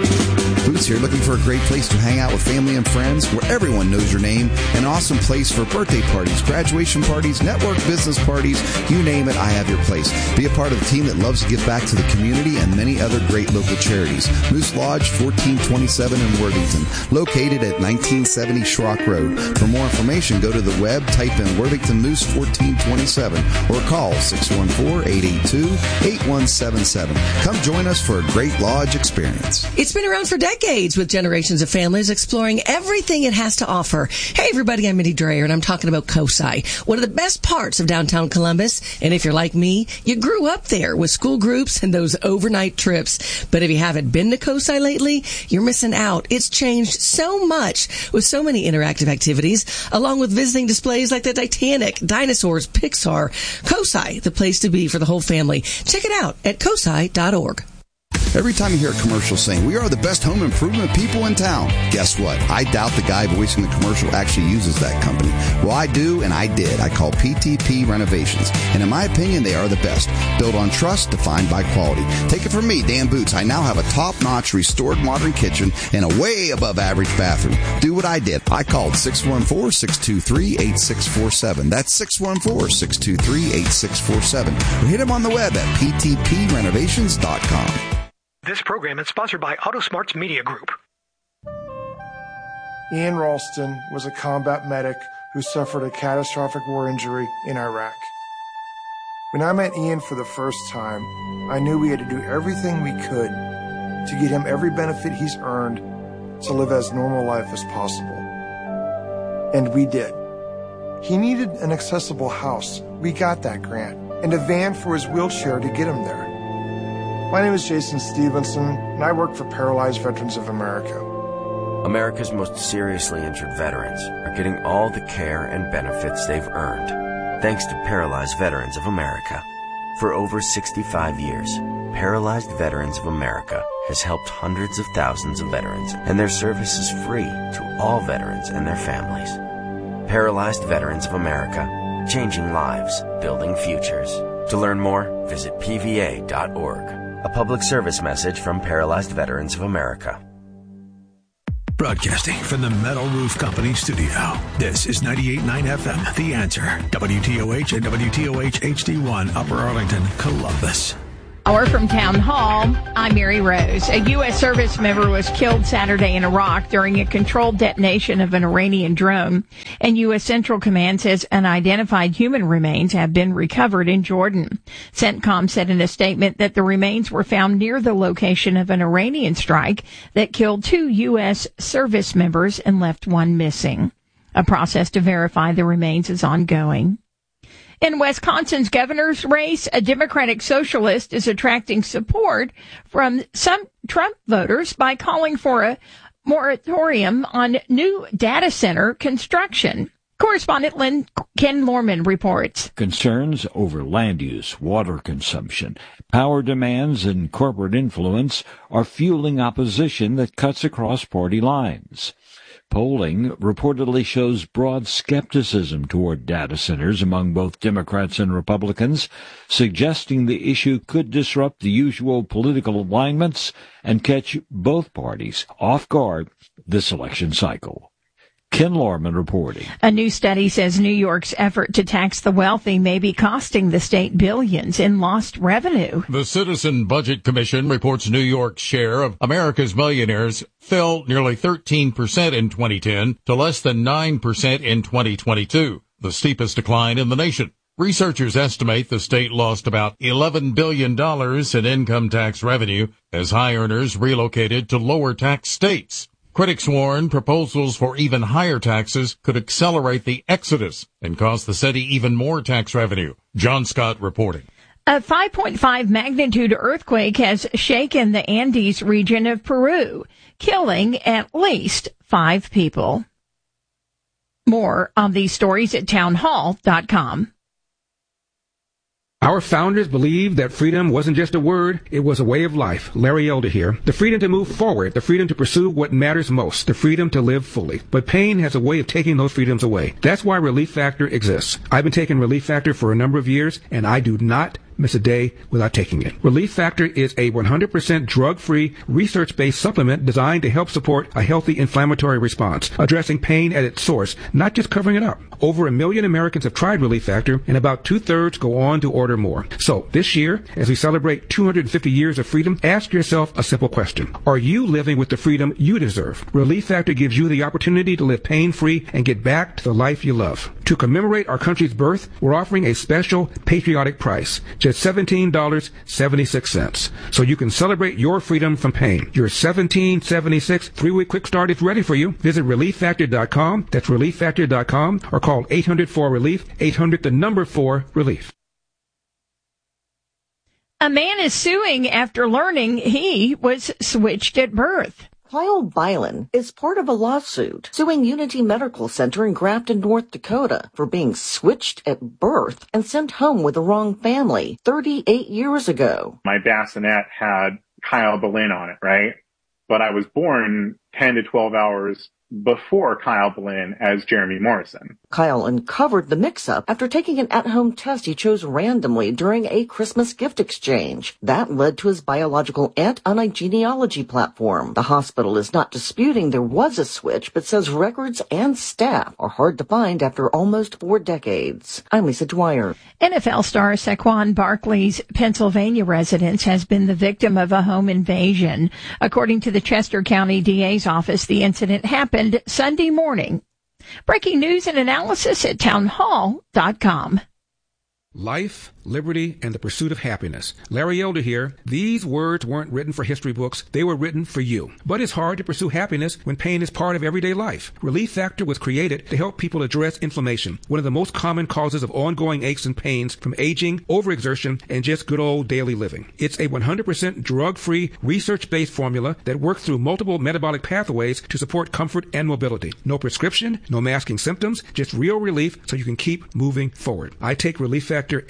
S20: Boots here, looking for a great place to hang out with family and friends where everyone knows your name. An awesome place for birthday parties, graduation parties, network business parties, you name it, I have your place. Be a part of the team that loves to give back to the community and many other great local charities. Moose Lodge, fourteen twenty-seven in Worthington, located at nineteen seventy Schrock Road. For more information, go to the web, type in Worthington Moose fourteen twenty-seven, or call six one four, eight eight two, eight one seven seven. Come join us for a great lodge experience.
S3: It's been around for decades, with generations of families exploring everything it has to offer. Hey, everybody, I'm Mindy Dreyer, and I'm talking about COSI, one of the best parts of downtown Columbus. And if you're like me, you grew up there with school groups and those overnight trips. But if you haven't been to COSI lately, you're missing out. It's changed so much with so many interactive activities, along with visiting displays like the Titanic, dinosaurs, Pixar. COSI, the place to be for the whole family. Check it out at cosi dot org.
S20: Every time you hear a commercial saying, we are the best home improvement people in town, guess what? I doubt the guy voicing the commercial actually uses that company. Well, I do, and I did. I call P T P Renovations. And in my opinion, they are the best. Built on trust, defined by quality. Take it from me, Dan Boots. I now have a top-notch restored modern kitchen and a way above average bathroom. Do what I did. I called six one four, six two three, eight six four seven. That's six one four, six two three, eight six four seven. Or hit them on the web at P T P renovations dot com.
S21: This program is sponsored by AutoSmarts Media Group.
S22: Ian Ralston was a combat medic who suffered a catastrophic war injury in Iraq. When I met Ian for the first time, I knew we had to do everything we could to get him every benefit he's earned to live as normal life as possible. And we did. He needed an accessible house. We got that grant. And a van for his wheelchair to get him there. My name is Jason Stevenson, and I work for Paralyzed Veterans of America.
S23: America's most seriously injured veterans are getting all the care and benefits they've earned, thanks to Paralyzed Veterans of America. For over sixty-five years, Paralyzed Veterans of America has helped hundreds of thousands of veterans, and their service is free to all veterans and their families. Paralyzed Veterans of America, changing lives, building futures. To learn more, visit P V A dot org. A public service message from Paralyzed Veterans of America.
S15: Broadcasting from the Metal Roof Company studio. This is ninety-eight point nine F M, The Answer. W T O H and W T O H H D one, Upper Arlington, Columbus.
S6: Hour from Town Hall, I'm Mary Rose. A U S service member was killed Saturday in Iraq during a controlled detonation of an Iranian drone. And U S Central Command says unidentified human remains have been recovered in Jordan. CENTCOM said in a statement that the remains were found near the location of an Iranian strike that killed two U S service members and left one missing. A process to verify the remains is ongoing. In Wisconsin's governor's race, a Democratic socialist is attracting support from some Trump voters by calling for a moratorium on new data center construction. Correspondent Lynn, Ken Lorman reports.
S1: Concerns over land use, water consumption, power demands, and corporate influence are fueling opposition that cuts across party lines. Polling reportedly shows broad skepticism toward data centers among both Democrats and Republicans, suggesting the issue could disrupt the usual political alignments and catch both parties off guard this election cycle. Ken Lorman reporting.
S6: A new study says New York's effort to tax the wealthy may be costing the state billions in lost revenue.
S4: The Citizen Budget Commission reports New York's share of America's millionaires fell nearly thirteen percent in twenty ten to less than nine percent in twenty twenty-two, the steepest decline in the nation. Researchers estimate the state lost about eleven billion dollars in income tax revenue as high earners relocated to lower tax states. Critics warn proposals for even higher taxes could accelerate the exodus and cost the city even more tax revenue. John Scott reporting.
S6: A five point five magnitude earthquake has shaken the Andes region of Peru, killing at least five people. More on these stories at townhall dot com.
S7: Our founders believed that freedom wasn't just a word, it was a way of life. Larry Elder here. The freedom to move forward, the freedom to pursue what matters most, the freedom to live fully. But pain has a way of taking those freedoms away. That's why Relief Factor exists. I've been taking Relief Factor for a number of years, and I do not miss a day without taking it. Relief Factor is a one hundred percent drug-free, research-based supplement designed to help support a healthy inflammatory response, addressing pain at its source, not just covering it up. Over a million Americans have tried Relief Factor, and about two-thirds go on to order more. So, this year, as we celebrate two hundred fifty years of freedom, ask yourself a simple question. Are you living with the freedom you deserve? Relief Factor gives you the opportunity to live pain-free and get back to the life you love. To commemorate our country's birth, we're offering a special patriotic price, just seventeen dollars and seventy-six cents. So you can celebrate your freedom from pain. Your seventeen dollars and seventy-six cents three-week quick start is ready for you. Visit relief factor dot com. That's relief factor dot com, or call eight hundred four relief, eight hundred the number four relief.
S6: A man is suing after learning he was switched at birth.
S24: Kyle Bylan is part of a lawsuit suing Unity Medical Center in Grafton, North Dakota for being switched at birth and sent home with the wrong family thirty-eight years ago.
S25: My bassinet had Kyle Bylan on it, right? But I was born ten to twelve hours before Kyle Bylan as Jeremy Morrison.
S24: Kyle uncovered the mix-up after taking an at-home test he chose randomly during a Christmas gift exchange. That led to his biological aunt on a genealogy platform. The hospital is not disputing there was a switch, but says records and staff are hard to find after almost four decades. I'm Lisa Dwyer.
S6: N F L star Saquon Barkley's Pennsylvania residence has been the victim of a home invasion. According to the Chester County D A's office, the incident happened Sunday morning. Breaking news and analysis at townhall dot com.
S7: Life, liberty, and the pursuit of happiness. Larry Elder here. These words weren't written for history books. They were written for you. But it's hard to pursue happiness when pain is part of everyday life. Relief Factor was created to help people address inflammation, one of the most common causes of ongoing aches and pains from aging, overexertion, and just good old daily living. It's a one hundred percent drug-free, research-based formula that works through multiple metabolic pathways to support comfort and mobility. No prescription, no masking symptoms, just real relief so you can keep moving forward. I take Relief Factor every single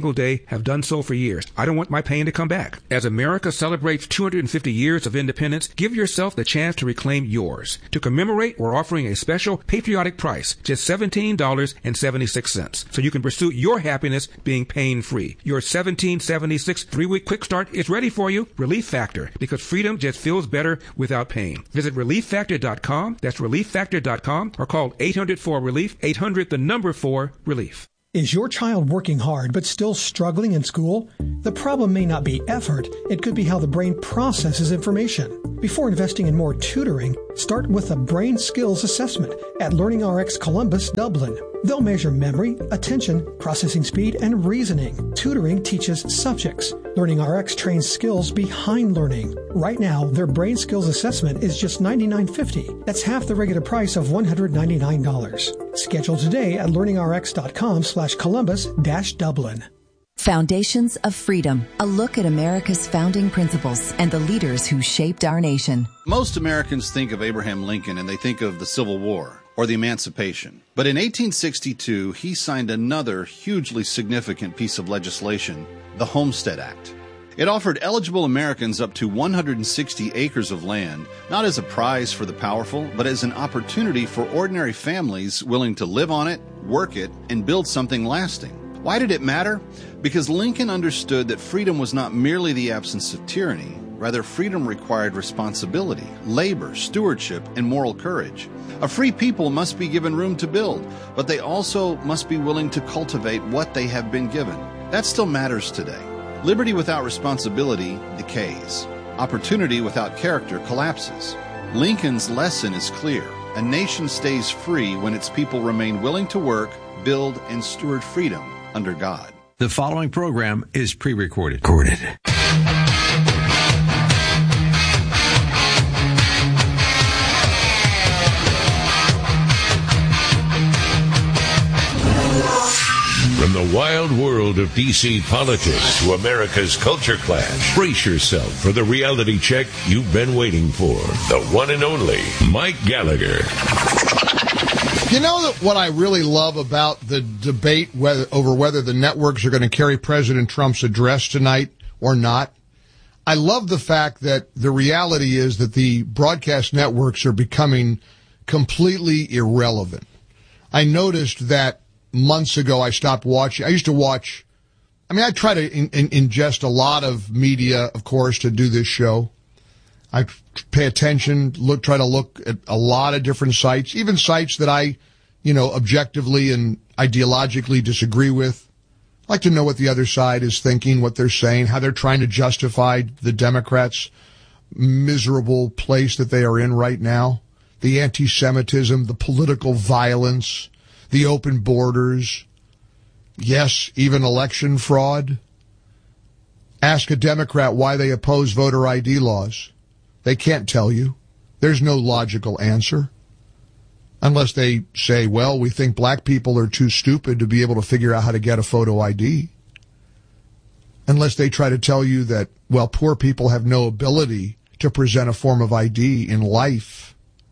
S7: single day, have done so for years. I don't want my pain to come back. As America celebrates two hundred fifty years of independence, give yourself the chance to reclaim yours. To commemorate, we're offering a special patriotic price, just seventeen dollars and seventy-six cents, so you can pursue your happiness being pain-free. Your seventeen seventy-six three-week quick start is ready for you. Relief Factor, because freedom just feels better without pain. Visit relief factor dot com. That's relief factor dot com, or call eight hundred four relief, eight hundred the number four relief.
S8: Is your child working hard but still struggling in school? The problem may not be effort. It could be how the brain processes information. Before investing in more tutoring, start with a brain skills assessment at LearningRx Columbus, Dublin. They'll measure memory, attention, processing speed, and reasoning. Tutoring teaches subjects. LearningRx trains skills behind learning. Right now, their brain skills assessment is just ninety-nine fifty. That's half the regular price of one hundred ninety-nine dollars. Schedule today at learningrx.com slash Columbus dash Dublin.
S9: Foundations of Freedom, a look at America's founding principles and the leaders who shaped our nation.
S10: Most Americans think of Abraham Lincoln and they think of the Civil War or the Emancipation. But in eighteen sixty-two, he signed another hugely significant piece of legislation, the Homestead Act. It offered eligible Americans up to one hundred sixty acres of land, not as a prize for the powerful, but as an opportunity for ordinary families willing to live on it, work it, and build something lasting. Why did it matter? Because Lincoln understood that freedom was not merely the absence of tyranny. Rather, freedom required responsibility, labor, stewardship, and moral courage. A free people must be given room to build, but they also must be willing to cultivate what they have been given. That still matters today. Liberty without responsibility decays. Opportunity without character collapses. Lincoln's lesson is clear. A nation stays free when its people remain willing to work, build, and steward freedom under God.
S15: The following program is pre-recorded. Recorded.
S11: From the wild world of D C politics to America's culture clash, brace yourself for the reality check you've been waiting for. The one and only Mike Gallagher.
S12: You know that what I really love about the debate whether, over whether the networks are going to carry President Trump's address tonight or not? I love the fact that the reality is that the broadcast networks are becoming completely irrelevant. I noticed that months ago I stopped watching. I used to watch, I mean, I try to in, in, ingest a lot of media, of course, to do this show. I pay attention, look, try to look at a lot of different sites, even sites that I, you know, objectively and ideologically disagree with. I like to know what the other side is thinking, what they're saying, how they're trying to justify the Democrats' miserable place that they are in right now, the anti-Semitism, the political violence, the open borders, yes, even election fraud. Ask a Democrat why they oppose voter I D laws. They can't tell you. There's no logical answer. Unless they say, well, we think black people are too stupid to be able to figure out how to get a photo I D. Unless they try to tell you that, well, poor people have no ability to present a form of I D in life.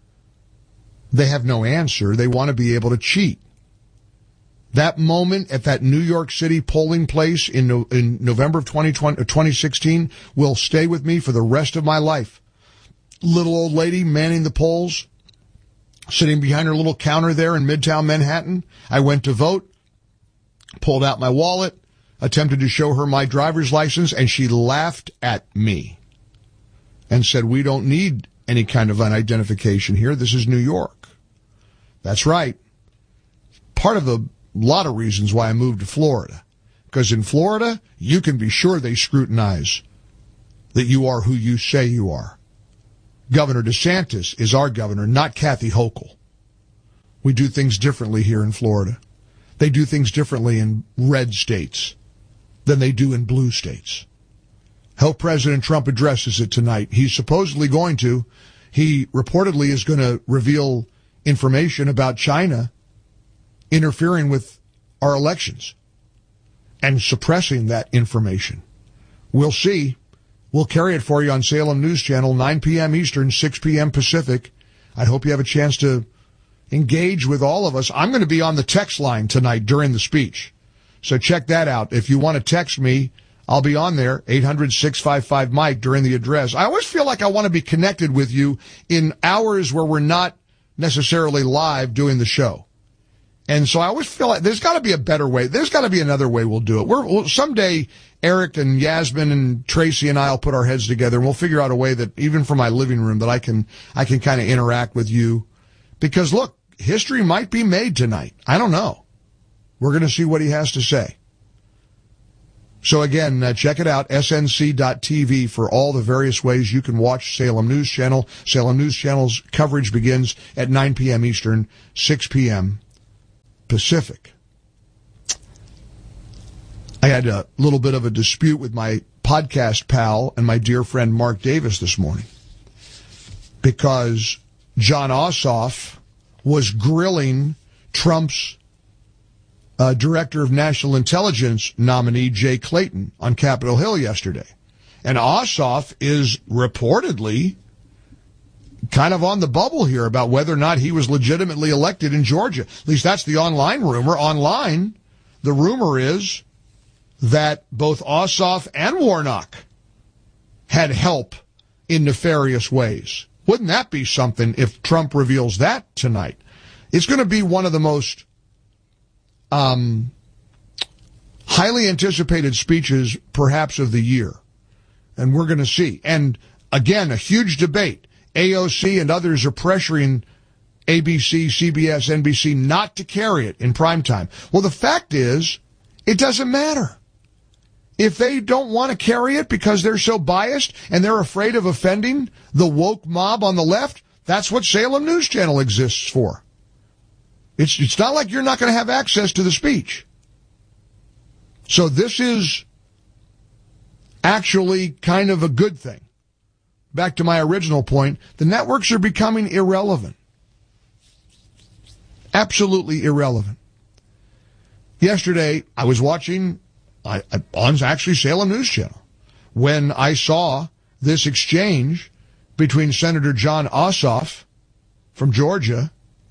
S12: They have no answer. They want to be able to cheat. That moment at that New York City polling place in, no, in November of twenty sixteen will stay with me for the rest of my life. Little old lady manning the polls, sitting behind her little counter there in Midtown Manhattan. I went to vote, pulled out my wallet, attempted to show her my driver's license, and she laughed at me and said, we don't need any kind of an identification here. This is New York. That's right. Part of the lot of reasons why I moved to Florida. Because in Florida, you can be sure they scrutinize that you are who you say you are. Governor DeSantis is our governor, not Kathy Hochul. We do things differently here in Florida. They do things differently in red states than they do in blue states. How President Trump addresses it tonight. He's supposedly going to. He reportedly is going to reveal information about China interfering with our elections and suppressing that information. We'll see. We'll carry it for you on Salem News Channel, nine p.m. Eastern, six p.m. Pacific. I hope you have a chance to engage with all of us. I'm going to be on the text line tonight during the speech. So check that out. If you want to text me, I'll be on there, eight hundred, six five five, Mike, during the address. I always feel like I want to be connected with you in hours where we're not necessarily live doing the show. And so I always feel like there's got to be a better way. There's got to be another way we'll do it. We're, we'll, someday, Eric and Yasmin and Tracy and I will put our heads together and we'll figure out a way that even from my living room that I can, I can kind of interact with you. Because look, history might be made tonight. I don't know. We're going to see what he has to say. So again, uh, check it out, S N C dot T V for all the various ways you can watch Salem News Channel. Salem News Channel's coverage begins at nine p.m. Eastern, six p.m. Pacific. I had a little bit of a dispute with my podcast pal and my dear friend Mark Davis this morning because John Ossoff was grilling Trump's uh, Director of National Intelligence nominee Jay Clayton on Capitol Hill yesterday. And Ossoff is reportedly kind of on the bubble here about whether or not he was legitimately elected in Georgia. At least that's the online rumor. Online, the rumor is that both Ossoff and Warnock had help in nefarious ways. Wouldn't that be something if Trump reveals that tonight? It's going to be one of the most um, highly anticipated speeches, perhaps, of the year. And we're going to see. And, again, a huge debate. A O C and others are pressuring A B C, C B S, N B C not to carry it in primetime. Well, the fact is, it doesn't matter. If they don't want to carry it because they're so biased and they're afraid of offending the woke mob on the left, that's what Salem News Channel exists for. It's, it's not like you're not going to have access to the speech. So this is actually kind of a good thing. Back to my original point, the networks are becoming irrelevant. Absolutely irrelevant. Yesterday, I was watching I, on actually Salem News Channel when I saw this exchange between Senator John Ossoff from Georgia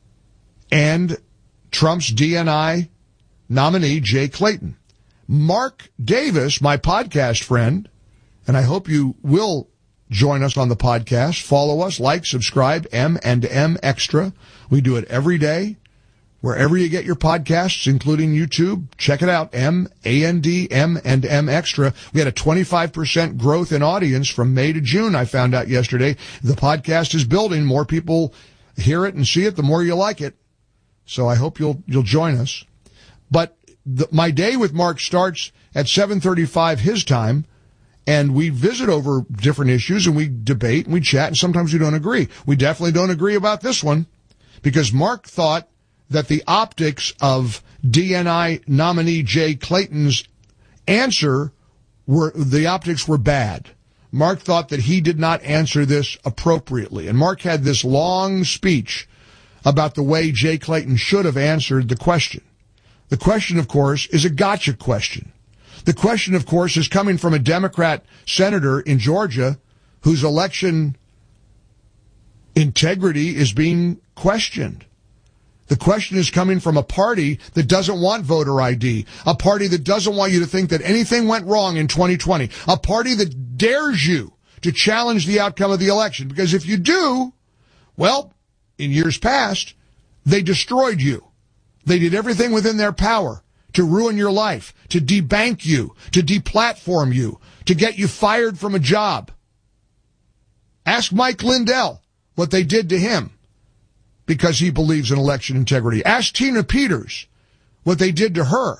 S12: and Trump's D N I nominee, Jay Clayton. Mark Davis, my podcast friend, and I hope you will join us on the podcast. Follow us, like, subscribe, M and M Extra. We do it every day. Wherever you get your podcasts, including YouTube, check it out, M A N D M and M Extra. We had a twenty-five percent growth in audience from May to June, I found out yesterday. The podcast is building. More people hear it and see it, the more you like it. So I hope you'll you'll join us. But the, my day with Mark starts at seven thirty-five his time. And we visit over different issues, and we debate, and we chat, and sometimes we don't agree. We definitely don't agree about this one, because Mark thought that the optics of D N I nominee Jay Clayton's answer were, the optics were bad. Mark thought that he did not answer this appropriately. And Mark had this long speech about the way Jay Clayton should have answered the question. The question, of course, is a gotcha question. The question, of course, is coming from a Democrat senator in Georgia whose election integrity is being questioned. The question is coming from a party that doesn't want voter I D, a party that doesn't want you to think that anything went wrong in twenty twenty, a party that dares you to challenge the outcome of the election. Because if you do, well, in years past, they destroyed you. They did everything within their power to ruin your life, to debank you, to deplatform you, to get you fired from a job. Ask Mike Lindell what they did to him because he believes in election integrity. Ask Tina Peters what they did to her.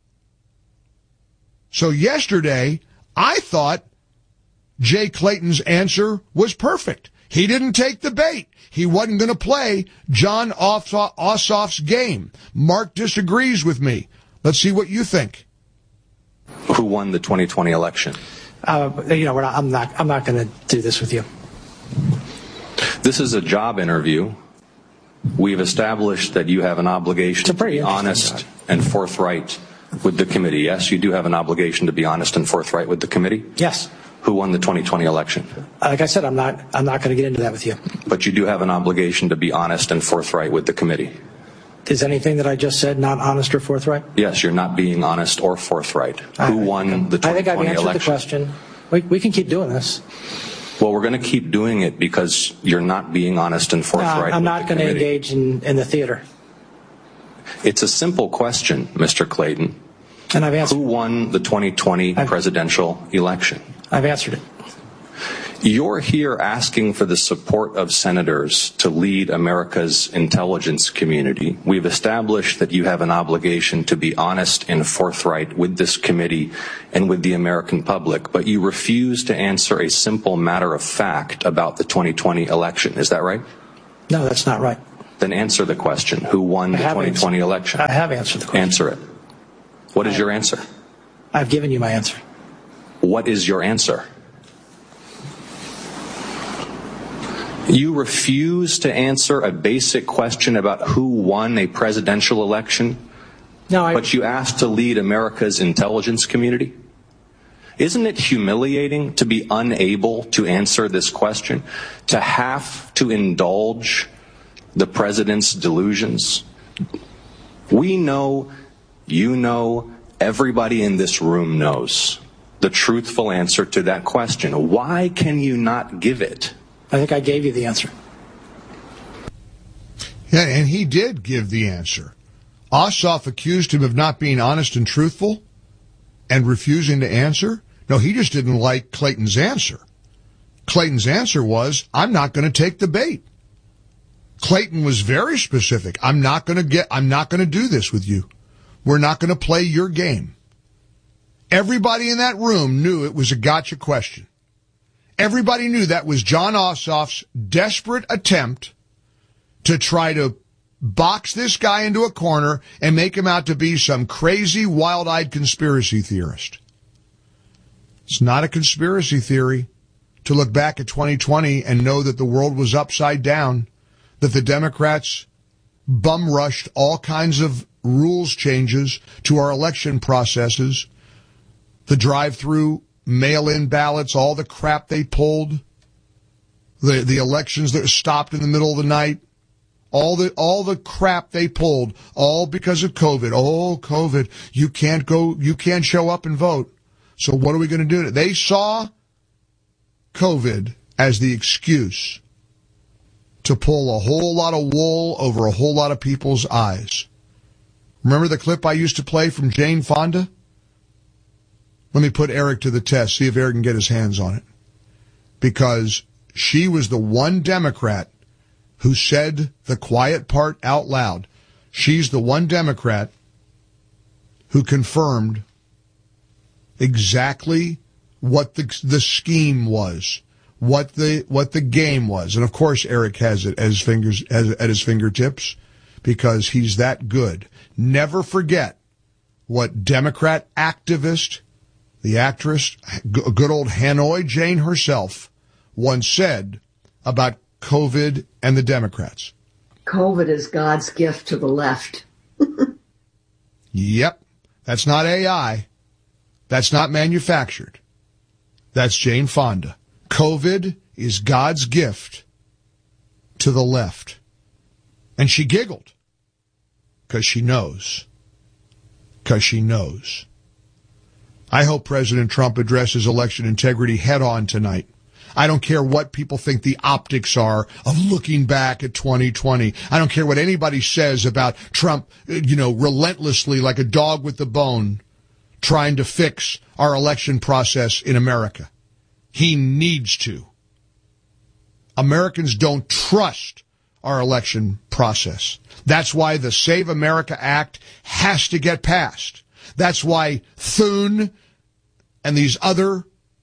S12: So yesterday, I thought Jay Clayton's answer was perfect. He didn't take the bait. He wasn't going to play John Ossoff's game. Mark disagrees with me. Let's see what you think.
S5: Who won the twenty twenty election?
S21: Uh, you know, we're not, I'm not. I'm not going to do this with you.
S5: This is a job interview. We've established that you have an obligation to be honest and forthright with the committee. Yes, you do have an obligation to be honest and forthright with the committee.
S21: Yes.
S5: Who won the twenty twenty election?
S21: Like I said, I'm not. I'm not going to get into that with you.
S5: But you do have an obligation to be honest and forthright with the committee.
S13: Is anything that I just said not honest or forthright?
S5: Yes, you're not being honest or forthright.
S13: I,
S5: Who won the twenty twenty election?
S13: I think I've answered election? the question. We, we can keep doing this.
S5: Well, we're going to keep doing it because you're not being honest and forthright.
S13: No, I'm not going to engage in, in the theater.
S5: It's a simple question, Mister Clayton.
S13: And I've answered.
S5: Who won the twenty twenty I've, presidential election?
S13: I've answered it.
S5: You're here asking for the support of senators to lead America's intelligence community. We've established that you have an obligation to be honest and forthright with this committee and with the American public, but you refuse to answer a simple matter of fact about the twenty twenty election. Is that right?
S13: No, that's not right.
S5: Then answer the question. Who won the twenty twenty
S13: answered.
S5: election?
S13: I have answered the question.
S5: Answer it. What is your answer?
S13: I've given you my answer.
S5: What is your answer? You refuse to answer a basic question about who won a presidential election,
S13: no, I...
S5: but you asked to lead America's intelligence community? Isn't it humiliating to be unable to answer this question, to have to indulge the president's delusions? We know, you know, everybody in this room knows the truthful answer to that question. Why can you not give it?
S13: I think I gave you the answer.
S12: Yeah, and he did give the answer. Ossoff accused him of not being honest and truthful and refusing to answer. No, he just didn't like Clayton's answer. Clayton's answer was, I'm not going to take the bait. Clayton was very specific. I'm not going to get, I'm not going to do this with you. We're not going to play your game. Everybody in that room knew it was a gotcha question. Everybody knew that was Jon Ossoff's desperate attempt to try to box this guy into a corner and make him out to be some crazy, wild-eyed conspiracy theorist. It's not a conspiracy theory to look back at twenty twenty and know that the world was upside down, that the Democrats bum-rushed all kinds of rules changes to our election processes, the drive-through mail-in ballots, all the crap they pulled, the the elections that stopped in the middle of the night, all the all the crap they pulled, all because of COVID. Oh, COVID, you can't go, you can't show up and vote. So what are we going to do? They saw COVID as the excuse to pull a whole lot of wool over a whole lot of people's eyes. Remember the clip I used to play from Jane Fonda? Let me put Eric to the test, see if Eric can get his hands on it. Because she was the one Democrat who said the quiet part out loud. She's the one Democrat who confirmed exactly what the the scheme was, what the what the game was. And of course Eric has it at his fingers as, at his fingertips because he's that good. Never forget what Democrat activist, the actress, good old Hanoi Jane herself, once said about COVID and the Democrats.
S16: COVID is God's gift to the left.
S12: Yep. That's not A I. That's not manufactured. That's Jane Fonda. COVID is God's gift to the left. And she giggled. Because she knows. Because she knows. I hope President Trump addresses election integrity head on tonight. I don't care what people think the optics are of looking back at twenty twenty. I don't care what anybody says about Trump, you know, relentlessly like a dog with the bone trying to fix our election process in America. He needs to. Americans don't trust our election process. That's why the Save America Act has to get passed. That's why Thune and these other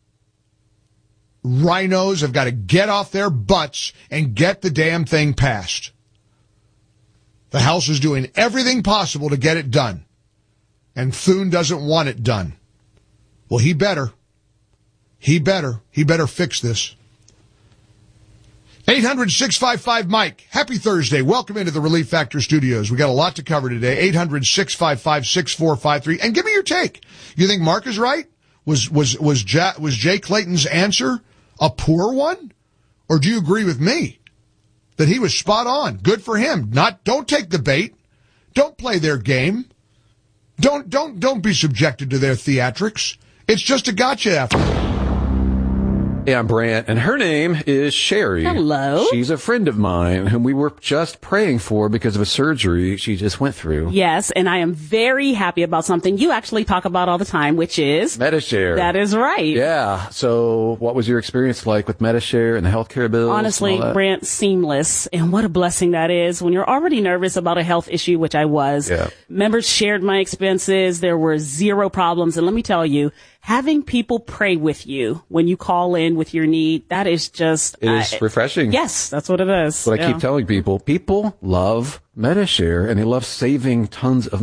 S12: rhinos have got to get off their butts and get the damn thing passed. The House is doing everything possible to get it done. And Thune doesn't want it done. Well, he better. He better. He better fix this. eight hundred, six five five, Mike. Happy Thursday. Welcome into the Relief Factor Studios. We got a lot to cover today. eight hundred, six five five, six four five three. And give me your take. You think Mark is right? Was was was Jay, was Jay Clayton's answer a poor one? Or do you agree with me that he was spot on? Good for him. Not don't take the bait. Don't play their game. Don't don't don't be subjected to their theatrics. It's just a gotcha after all.
S2: Hey, I'm Brant, and her name is Sherry.
S14: Hello.
S2: She's a friend of mine whom we were just praying for because of a surgery she just went through.
S14: Yes, and I am very happy about something you actually talk about all the time, which is
S2: Medi-Share.
S14: That is right.
S2: Yeah. So what was your experience like with Medi-Share and the healthcare bills?
S14: Honestly, Brant, seamless. And what a blessing that is when you're already nervous about a health issue, which I was.
S2: Yeah.
S14: Members shared my expenses. There were zero problems. And let me tell you, having people pray with you when you call in with your need, that is just...
S2: It is
S14: uh,
S2: refreshing.
S14: Yes, that's what it is.
S2: But
S14: yeah.
S2: I keep telling people, people love Medi-Share and they love saving tons of